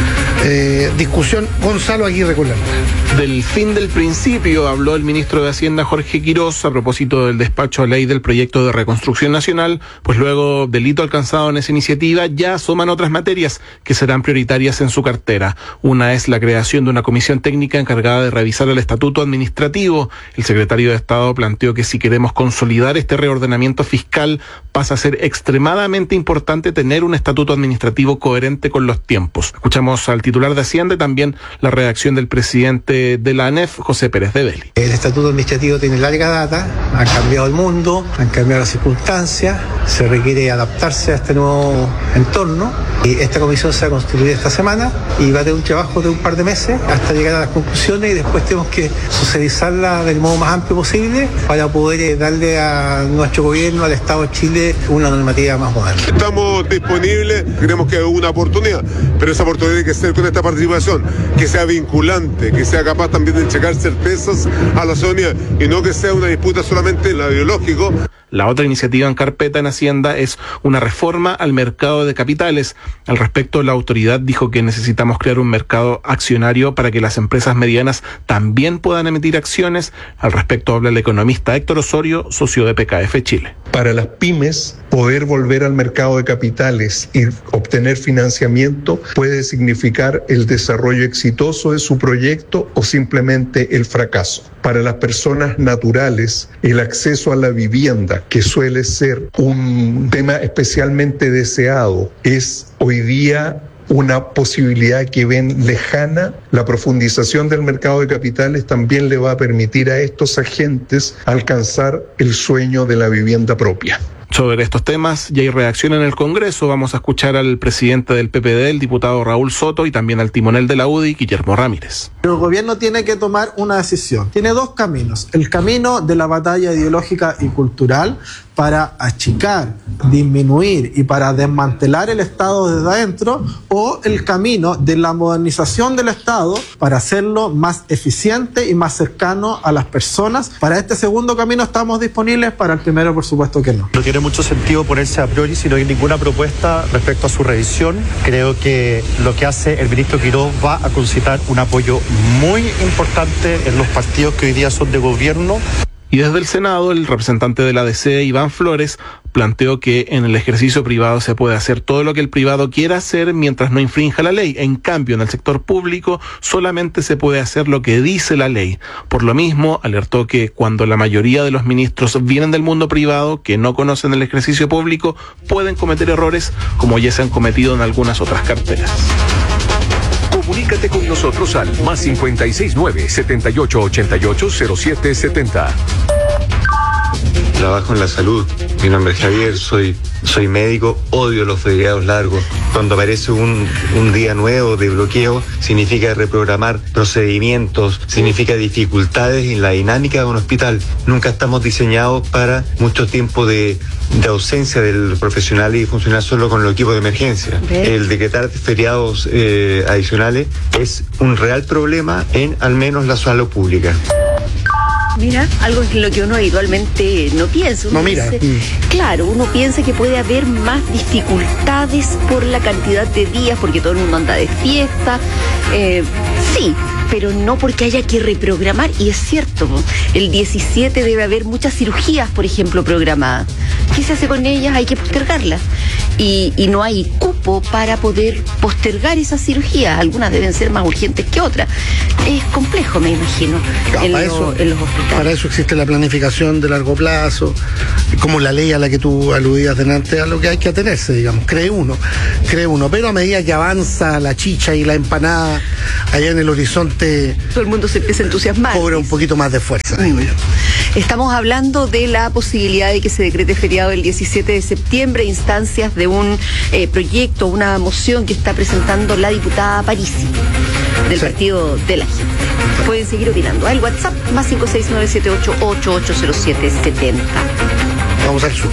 eh, discusión. Gonzalo Aguirre con la nota. Del fin del principio habló el ministro de Hacienda Jorge Quirós a propósito del despacho a ley del proyecto de reconstrucción nacional, pues luego del hito alcanzado en esa iniciativa ya asoman otras materias que serán prioritarias en su cartera. Una es la creación de una comisión técnica encargada de revisar el estatuto administrativo. El secretario de Estado planteó que si queremos consolidar este reordenamiento fiscal pasa a ser extremadamente importante tener un estatuto administrativo coherente con los tiempos. Escuchamos al titular de Hacienda y también la reacción del presidente de la A N E F, José Pérez de Belli. El estatuto administrativo tiene larga data, ha cambiado el mundo, han cambiado las circunstancias, se requiere adaptarse a este nuevo entorno y esta comisión se va a constituir esta semana y va a tener un trabajo de un par de meses hasta llegar a las conclusiones y después tenemos que socializarla del modo más amplio posible para poder darle a nuestro gobierno, al Estado de Chile, una normativa más moderna. Estamos disponibles, creemos que es una oportunidad, pero esa oportunidad tiene que ser con esta participación, que sea vinculante, que sea capaz también de entregar certezas a la ciudadanía y no que sea una disputa solamente en lo ideológico. La otra iniciativa en carpeta en Hacienda es una reforma al mercado de capitales. Al respecto, la autoridad dijo que necesitamos crear un mercado accionario para que las empresas medianas también puedan emitir acciones. Al respecto habla el economista Héctor Osorio, socio de P K F Chile. Para las pymes, poder volver al mercado de capitales y obtener financiamiento puede significar el desarrollo exitoso de su proyecto o simplemente el fracaso. Para las personas naturales, el acceso a la vivienda, que suele ser un tema especialmente deseado, es hoy día una posibilidad que ven lejana. La profundización del mercado de capitales también le va a permitir a estos agentes alcanzar el sueño de la vivienda propia. Sobre estos temas ya hay reacción en el Congreso. Vamos a escuchar al presidente del P P D, el diputado Raúl Soto, y también al timonel de la U D I, Guillermo Ramírez. El gobierno tiene que tomar una decisión. Tiene dos caminos. El camino de la batalla ideológica y cultural para achicar, disminuir y para desmantelar el Estado desde adentro, o el camino de la modernización del Estado para hacerlo más eficiente y más cercano a las personas. Para este segundo camino estamos disponibles, para el primero por supuesto que no. No tiene mucho sentido ponerse a priori si no hay ninguna propuesta respecto a su revisión. Creo que lo que hace el ministro Quirós va a concitar un apoyo muy importante en los partidos que hoy día son de gobierno. Y desde el Senado, el representante de la D C, Iván Flores, planteó que en el ejercicio privado se puede hacer todo lo que el privado quiera hacer mientras no infrinja la ley. En cambio, en el sector público solamente se puede hacer lo que dice la ley. Por lo mismo, alertó que cuando la mayoría de los ministros vienen del mundo privado, que no conocen el ejercicio público, pueden cometer errores como ya se han cometido en algunas otras carteras. Comunícate con nosotros al más cinco seis nueve, siete ocho ocho ocho, cero siete siete cero. trabajo en la salud. Mi nombre es Javier, soy, soy médico, odio los feriados largos. Cuando aparece un, un día nuevo de bloqueo, significa reprogramar procedimientos, significa dificultades en la dinámica de un hospital. Nunca estamos diseñados para mucho tiempo de, de ausencia del profesional y funcionar solo con los equipos de emergencia. ¿Ve? El decretar feriados eh, adicionales es un real problema en al menos la salud pública. Mira, algo en lo que uno habitualmente no piensa. Uno no, mira. Dice, mm. Claro, uno piensa que puede haber más dificultades por la cantidad de días, porque todo el mundo anda de fiesta. Eh, sí, pero no porque haya que reprogramar. Y es cierto, el diecisiete debe haber muchas cirugías, por ejemplo, programadas. ¿Qué se hace con ellas? Hay que postergarlas. Y, y no hay cupo para poder postergar esas cirugías. Algunas deben ser más urgentes que otras. Es complejo, me imagino, no, en, para lo, eso, en los hospitales. Para eso existe la planificación de largo plazo, como la ley a la que tú aludías delante, a lo que hay que atenerse, digamos. Cree uno, cree uno. Pero a medida que avanza la chicha y la empanada allá en el horizonte, todo el mundo se empieza a entusiasmar. Cobra un poquito más de fuerza, digo yo. Estamos hablando de la posibilidad de que se decrete feriado el diecisiete de septiembre, instancias de un eh, proyecto, una moción que está presentando la diputada Parisi, del sí. Partido de la Gente. Pueden seguir opinando. Al WhatsApp, más cinco seis nueve siete ocho ocho ocho cero siete siete cero. Vamos al sur.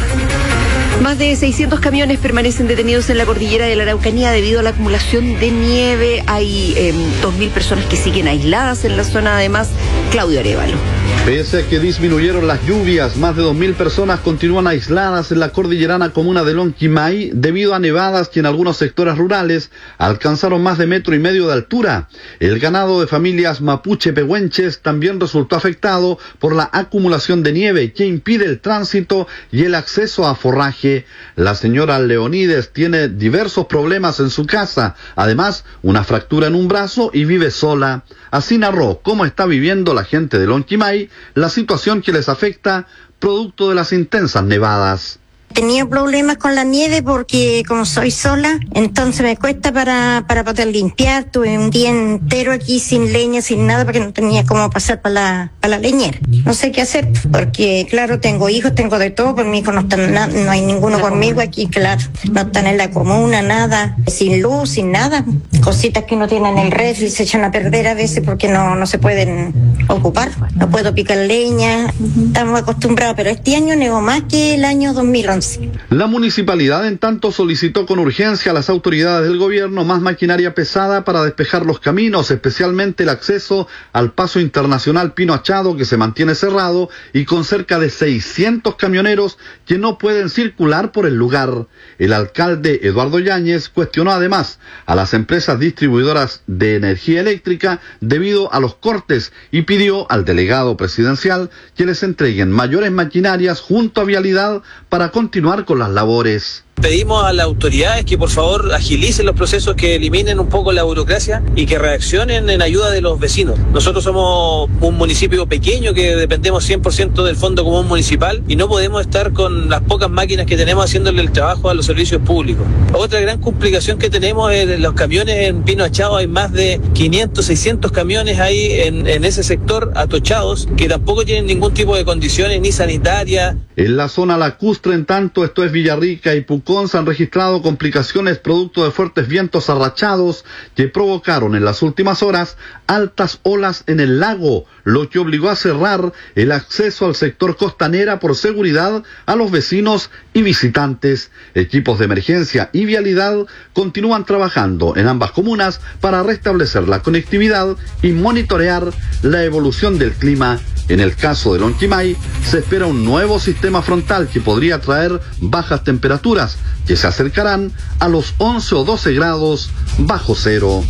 Más de seiscientos camiones permanecen detenidos en la cordillera de la Araucanía debido a la acumulación de nieve. Hay eh, dos mil personas que siguen aisladas en la zona, además. Claudio Arévalo. Pese a que disminuyeron las lluvias, más de dos mil personas continúan aisladas en la cordillerana comuna de Lonquimay debido a nevadas que en algunos sectores rurales alcanzaron más de metro y medio de altura. El ganado de familias mapuche pehuenches también resultó afectado por la acumulación de nieve que impide el tránsito y el acceso a forraje. La señora Leonides tiene diversos problemas en su casa, además una fractura en un brazo y vive sola. Así narró cómo está viviendo la gente de Lonquimay la situación que les afecta producto de las intensas nevadas. Tenía problemas con la nieve porque como soy sola, entonces me cuesta para, para poder limpiar. Tuve un día entero aquí sin leña, sin nada, porque no tenía cómo pasar para la, para la leñera. No sé qué hacer, porque claro, tengo hijos, tengo de todo, pero mis hijos no están, na, no hay ninguno conmigo aquí, claro. No están en la comuna, nada, sin luz, sin nada. Cositas que uno tiene en el refri se echan a perder a veces porque no, no se pueden ocupar. No puedo picar leña, estamos acostumbrados, pero este año nevó más que el año dos mil once. La municipalidad, en tanto, solicitó con urgencia a las autoridades del gobierno más maquinaria pesada para despejar los caminos, especialmente el acceso al paso internacional Pino Achado, que se mantiene cerrado y con cerca de seiscientos camioneros que no pueden circular por el lugar. El alcalde Eduardo Yáñez cuestionó además a las empresas distribuidoras de energía eléctrica debido a los cortes y pidió al delegado presidencial que les entreguen mayores maquinarias junto a Vialidad para continuar con las labores. Pedimos a las autoridades que por favor agilicen los procesos, que eliminen un poco la burocracia y que reaccionen en ayuda de los vecinos. Nosotros somos un municipio pequeño que dependemos cien por ciento del Fondo Común Municipal y no podemos estar con las pocas máquinas que tenemos haciéndole el trabajo a los servicios públicos. Otra gran complicación que tenemos es los camiones en Pino Achado. Hay más de quinientos, seiscientos camiones ahí en, en ese sector atochados que tampoco tienen ningún tipo de condiciones ni sanitarias. En la zona lacustre, en tanto, esto es Villarrica y Pucón, se han registrado complicaciones producto de fuertes vientos arrachados que provocaron en las últimas horas altas olas en el lago, lo que obligó a cerrar el acceso al sector costanera por seguridad a los vecinos y visitantes. Equipos de emergencia y vialidad continúan trabajando en ambas comunas para restablecer la conectividad y monitorear la evolución del clima. En el caso de Lonquimay, se espera un nuevo sistema frontal que podría traer bajas temperaturas que se acercarán a los once o doce grados bajo cero.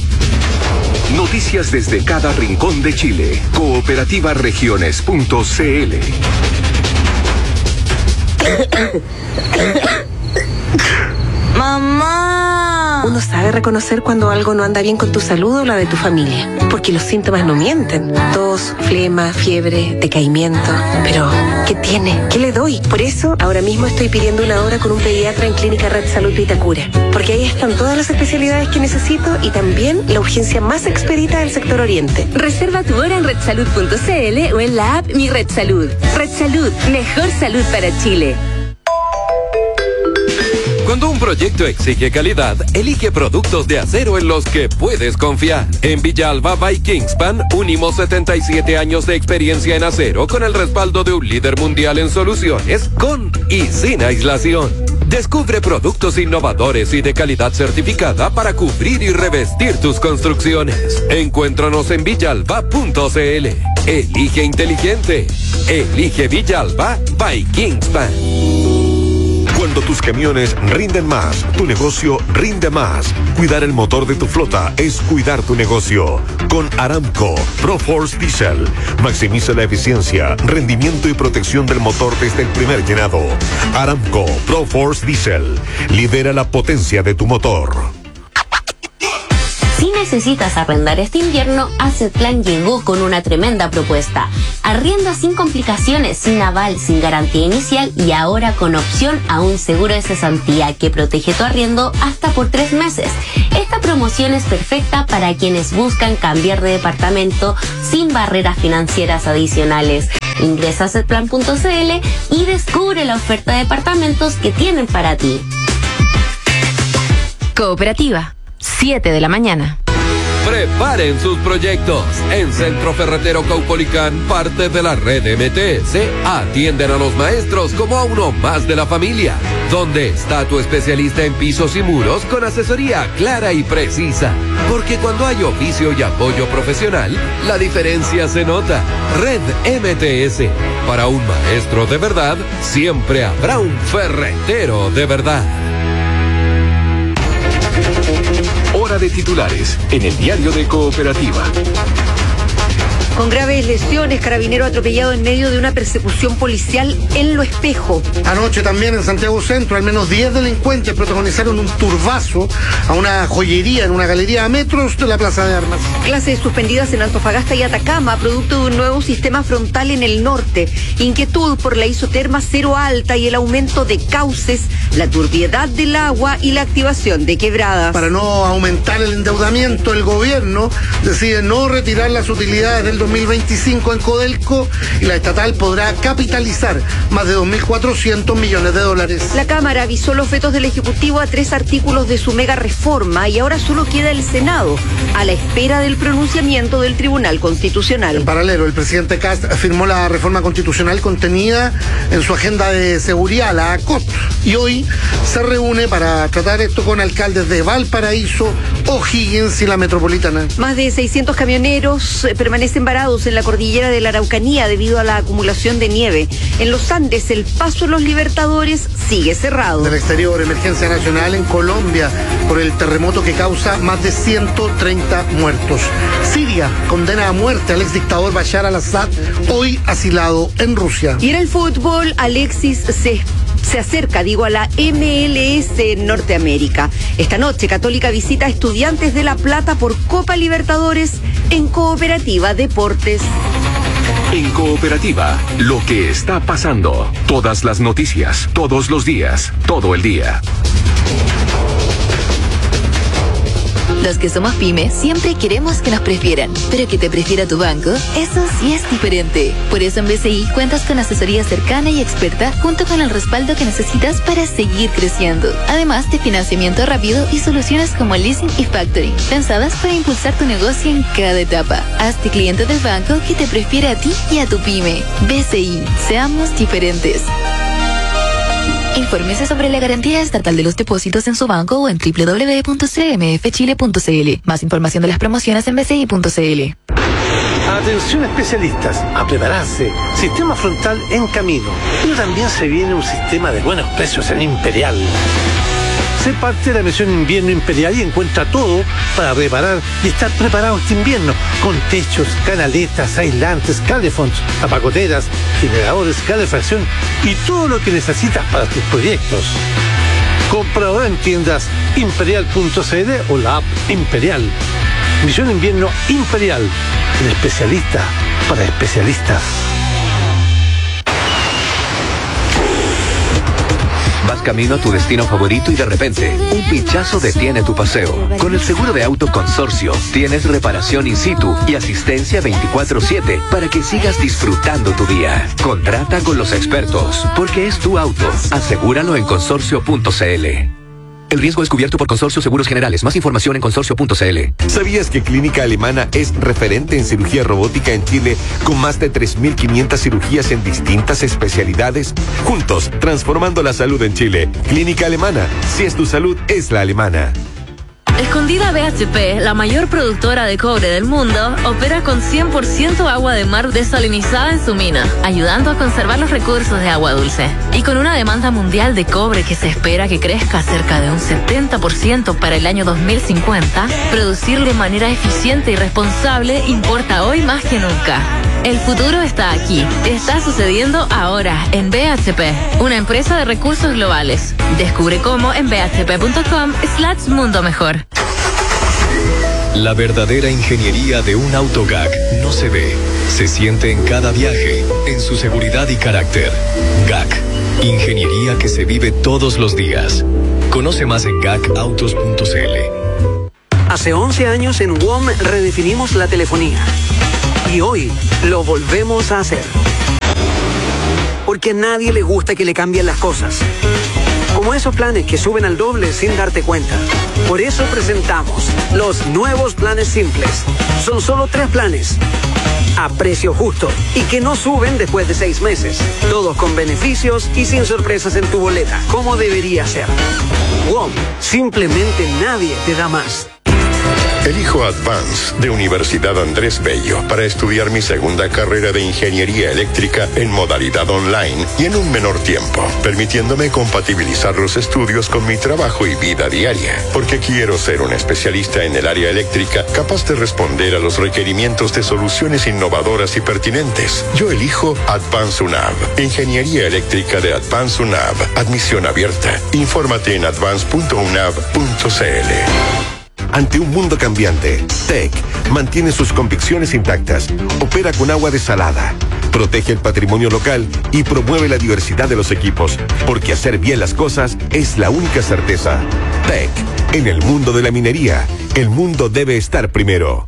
Noticias desde cada rincón de Chile. cooperativa regiones punto c l. Mamá. uno sabe reconocer cuando algo no anda bien con tu salud o la de tu familia, porque los síntomas no mienten. Tos, flema, fiebre, decaimiento. Pero, ¿qué tiene? ¿Qué le doy? Por eso, ahora mismo estoy pidiendo una hora con un pediatra en Clínica Red Salud Vitacura, porque ahí están todas las especialidades que necesito y también la urgencia más expedita del sector oriente. Reserva tu hora en red salud punto c l o en la app Mi Red Salud. Red Salud, mejor salud para Chile. Cuando un proyecto exige calidad, elige productos de acero en los que puedes confiar. En Villalba by Kingspan, unimos setenta y siete años de experiencia en acero con el respaldo de un líder mundial en soluciones, con y sin aislación. Descubre productos innovadores y de calidad certificada para cubrir y revestir tus construcciones. Encuéntranos en villalba punto c l. Elige inteligente. Elige Villalba by Kingspan. Cuando tus camiones rinden más, tu negocio rinde más. Cuidar el motor de tu flota es cuidar tu negocio. Con Aramco ProForce Diesel, maximiza la eficiencia, rendimiento y protección del motor desde el primer llenado. Aramco ProForce Diesel, lidera la potencia de tu motor. Si necesitas arrendar este invierno, Assetplan llegó con una tremenda propuesta. Arrienda sin complicaciones, sin aval, sin garantía inicial y ahora con opción a un seguro de cesantía que protege tu arriendo hasta por tres meses. Esta promoción es perfecta para quienes buscan cambiar de departamento sin barreras financieras adicionales. Ingresa a assetplan punto c l y descubre la oferta de departamentos que tienen para ti. Cooperativa. siete de la mañana. Preparen sus proyectos. En Centro Ferretero Caupolicán, parte de la red M T S, atienden a los maestros como a uno más de la familia. ¿Dónde está tu especialista en pisos y muros con asesoría clara y precisa? Porque cuando hay oficio y apoyo profesional, la diferencia se nota. Red M T S. Para un maestro de verdad, siempre habrá un ferretero de verdad. Hora de titulares en el diario de Cooperativa. Con graves lesiones, carabinero atropellado en medio de una persecución policial en Lo Espejo. Anoche también en Santiago Centro, al menos diez delincuentes protagonizaron un turbazo a una joyería en una galería a metros de la Plaza de Armas. Clases suspendidas en Antofagasta y Atacama, producto de un nuevo sistema frontal en el norte. Inquietud por la isoterma cero alta y el aumento de cauces, la turbiedad del agua y la activación de quebradas. Para no aumentar el endeudamiento, el gobierno decide no retirar las utilidades del dos mil veinticinco en Codelco y la estatal podrá capitalizar más de dos mil cuatrocientos millones de dólares. La Cámara avisó los vetos del Ejecutivo a tres artículos de su mega reforma y ahora solo queda el Senado, a la espera del pronunciamiento del Tribunal Constitucional. En paralelo, el presidente Kast firmó la reforma constitucional contenida en su agenda de seguridad, la A C O T, y hoy se reúne para tratar esto con alcaldes de Valparaíso, O'Higgins y la metropolitana. Más de seiscientos camioneros permanecen varados en la cordillera de la Araucanía debido a la acumulación de nieve. En los Andes, el paso de los Libertadores sigue cerrado. Del exterior, emergencia nacional en Colombia por el terremoto que causa más de ciento treinta muertos. Siria condena a muerte al exdictador Bashar al-Assad, hoy asilado en Rusia. Y en el fútbol, Alexis se Se acerca, digo, a la M L S en Norteamérica. Esta noche, Católica visita a Estudiantes de La Plata por Copa Libertadores en Cooperativa Deportes. En Cooperativa, lo que está pasando. Todas las noticias, todos los días, todo el día. Los que somos pymes siempre queremos que nos prefieran, pero que te prefiera tu banco, eso sí es diferente. Por eso en B C I cuentas con asesoría cercana y experta junto con el respaldo que necesitas para seguir creciendo. Además de financiamiento rápido y soluciones como leasing y factoring, pensadas para impulsar tu negocio en cada etapa. Hazte cliente del banco que te prefiere a ti y a tu pyme. B C I, seamos diferentes. Infórmese sobre la garantía estatal de los depósitos en su banco o en doble u doble u doble u punto c m f chile punto c l. Más información de las promociones en b c i punto c l. Atención especialistas, a prepararse. Sistema frontal en camino. Pero también se viene un sistema de buenos precios en Imperial. Sé parte de la misión Invierno Imperial y encuentra todo para reparar y estar preparado este invierno, con techos, canaletas, aislantes, calefons, apagoteras, generadores, calefacción y todo lo que necesitas para tus proyectos. Comprador en tiendas imperial punto c l o la app Imperial. Visión invierno Imperial, el especialista para especialistas. Vas camino a tu destino favorito y de repente, un pinchazo detiene tu paseo. Con el seguro de auto Consorcio, tienes reparación in situ y asistencia veinticuatro siete para que sigas disfrutando tu día. Contrata con los expertos, porque es tu auto. Asegúralo en consorcio punto c l. El riesgo es cubierto por Consorcio Seguros Generales. Más información en consorcio punto c l. ¿Sabías que Clínica Alemana es referente en cirugía robótica en Chile con más de tres mil quinientas cirugías en distintas especialidades? Juntos, transformando la salud en Chile. Clínica Alemana. Si es tu salud, es la alemana. Escondida B H P, la mayor productora de cobre del mundo, opera con cien por ciento agua de mar desalinizada en su mina, ayudando a conservar los recursos de agua dulce. Y con una demanda mundial de cobre que se espera que crezca cerca de un setenta por ciento para el año dos mil cincuenta, producir de manera eficiente y responsable importa hoy más que nunca. El futuro está aquí. Está sucediendo ahora en B H P, una empresa de recursos globales. Descubre cómo en b h p punto com slash mundo mejor. La verdadera ingeniería de un auto G A C no se ve, se siente en cada viaje, en su seguridad y carácter. G A C, ingeniería que se vive todos los días. Conoce más en gacautos punto c l. Hace once años en W O M redefinimos la telefonía. Y hoy lo volvemos a hacer. Porque a nadie le gusta que le cambien las cosas. Como esos planes que suben al doble sin darte cuenta. Por eso presentamos los nuevos planes simples. Son solo tres planes. A precio justo y que no suben después de seis meses. Todos con beneficios y sin sorpresas en tu boleta. Como debería ser. W O M, simplemente nadie te da más. Elijo Advance de Universidad Andrés Bello para estudiar mi segunda carrera de Ingeniería Eléctrica en modalidad online y en un menor tiempo, permitiéndome compatibilizar los estudios con mi trabajo y vida diaria, porque quiero ser un especialista en el área eléctrica capaz de responder a los requerimientos de soluciones innovadoras y pertinentes. Yo elijo Advance UNAV, Ingeniería Eléctrica de Advance UNAV, admisión abierta. Infórmate en advance punto unav punto c l. Ante un mundo cambiante, T E C mantiene sus convicciones intactas, opera con agua desalada, protege el patrimonio local y promueve la diversidad de los equipos, porque hacer bien las cosas es la única certeza. T E C, en el mundo de la minería, el mundo debe estar primero.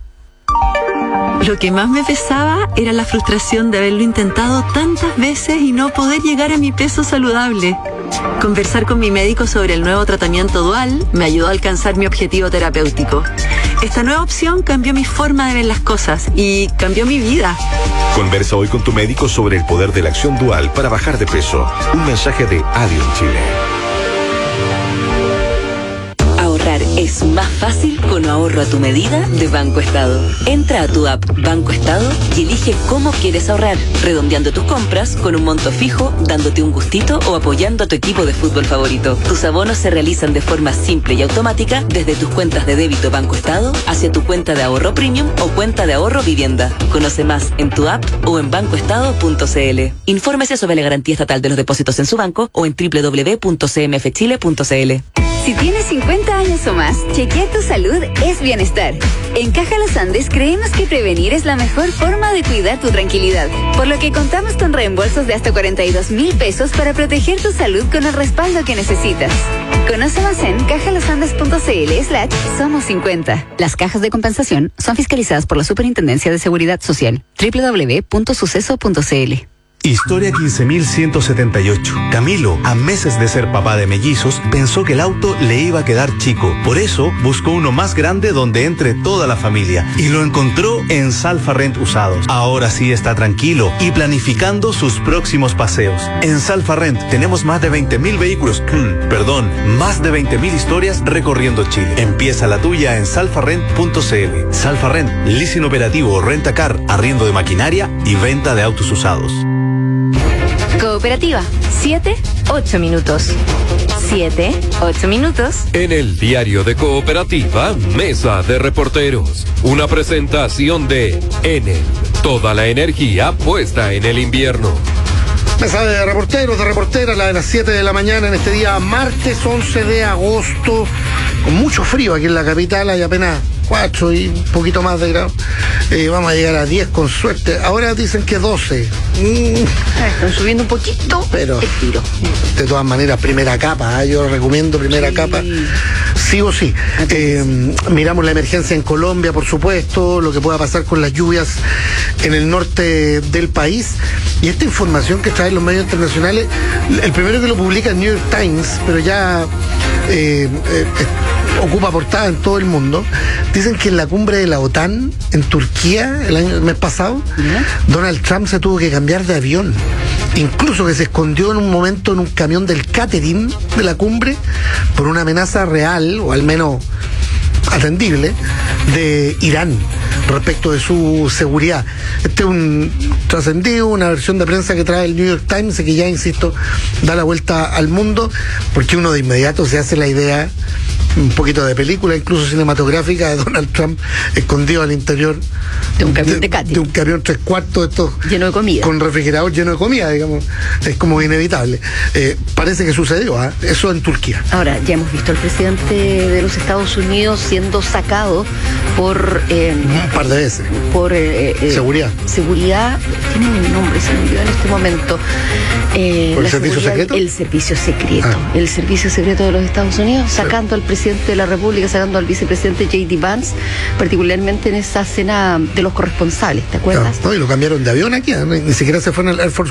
Lo que más me pesaba era la frustración de haberlo intentado tantas veces y no poder llegar a mi peso saludable. Conversar con mi médico sobre el nuevo tratamiento dual me ayudó a alcanzar mi objetivo terapéutico. Esta nueva opción cambió mi forma de ver las cosas y cambió mi vida. Conversa hoy con tu médico sobre el poder de la acción dual para bajar de peso. Un mensaje de Adion Chile. Ahorrar es más fácil con ahorro a tu medida de Banco Estado. Entra a tu app Banco Estado y elige cómo quieres ahorrar, redondeando tus compras con un monto fijo, dándote un gustito o apoyando a tu equipo de fútbol favorito. Tus abonos se realizan de forma simple y automática desde tus cuentas de débito Banco Estado hacia tu cuenta de ahorro premium o cuenta de ahorro vivienda. Conoce más en tu app o en banco estado punto c l. Infórmese sobre la garantía estatal de los depósitos en su banco o en doble u doble u doble u punto c m f chile punto c l. Si tienes cincuenta años o más, chequea tu salud es bienestar. En Caja Los Andes creemos que prevenir es la mejor forma de cuidar tu tranquilidad, por lo que contamos con reembolsos de hasta cuarenta y dos mil pesos para proteger tu salud con el respaldo que necesitas. Conoce más en cajalosandes punto c l slash somos cincuenta. Las cajas de compensación son fiscalizadas por la Superintendencia de Seguridad Social. doble u doble u doble u punto suceso punto c l. Historia quince mil ciento setenta y ocho. Camilo, a meses de ser papá de mellizos, pensó que el auto le iba a quedar chico. Por eso, buscó uno más grande donde entre toda la familia. Y lo encontró en Salfa Rent Usados. Ahora sí está tranquilo y planificando sus próximos paseos. En Salfa Rent tenemos más de veinte mil vehículos, perdón, más de veinte mil historias recorriendo Chile. Empieza la tuya en salfa rent punto c l. Salfa Rent, leasing operativo, renta-car, arriendo de maquinaria y venta de autos usados. Cooperativa, siete, ocho minutos. siete, ocho minutos. En el diario de Cooperativa, Mesa de Reporteros. Una presentación de Enel. Toda la energía puesta en el invierno. Mesa de reporteros, de reporteras, la de las siete de la mañana en este día, martes once de agosto, con mucho frío aquí en la capital, hay apenas cuatro y un poquito más de grados. Eh, vamos a llegar a diez con suerte. Ahora dicen que doce. Mm. Están subiendo un poquito, pero el tiro. De todas maneras, primera capa, ¿eh? Yo recomiendo primera sí. capa, sí o sí. Eh, miramos la emergencia en Colombia, por supuesto, lo que pueda pasar con las lluvias en el norte del país. Y esta información que traen los medios internacionales, el primero que lo publica es New York Times, pero ya eh, eh, ocupa portada en todo el mundo. Dicen que en la cumbre de la OTAN en Turquía el año el mes pasado, ¿yeah? Donald Trump se tuvo que cambiar de avión, incluso que se escondió en un momento en un camión del catering de la cumbre por una amenaza real, o al menos atendible, de Irán respecto de su seguridad. Este es un trascendido, una versión de prensa que trae el New York Times, que ya, insisto, da la vuelta al mundo, porque uno de inmediato se hace la idea, un poquito de película, incluso cinematográfica, de Donald Trump escondido al interior de un camión de, de, de un camión tres cuartos, estos lleno de comida, con refrigerador lleno de comida, digamos. Es como inevitable. Eh, parece que sucedió, ¿eh? Eso en Turquía. Ahora, ya hemos visto al presidente de los Estados Unidos siendo sacado por eh, un par de veces por eh, eh, seguridad. Seguridad, tiene un nombre, se me olvidó en este momento. Eh, ¿Por el servicio secreto? El servicio secreto. Ah. El servicio secreto de los Estados Unidos, sacando sí. al presidente de la República, sacando al vicepresidente J D Vance, particularmente en esa cena de los corresponsales, ¿te acuerdas? No, no, y lo cambiaron de avión aquí, ¿no? Ni siquiera se fue en el Air Force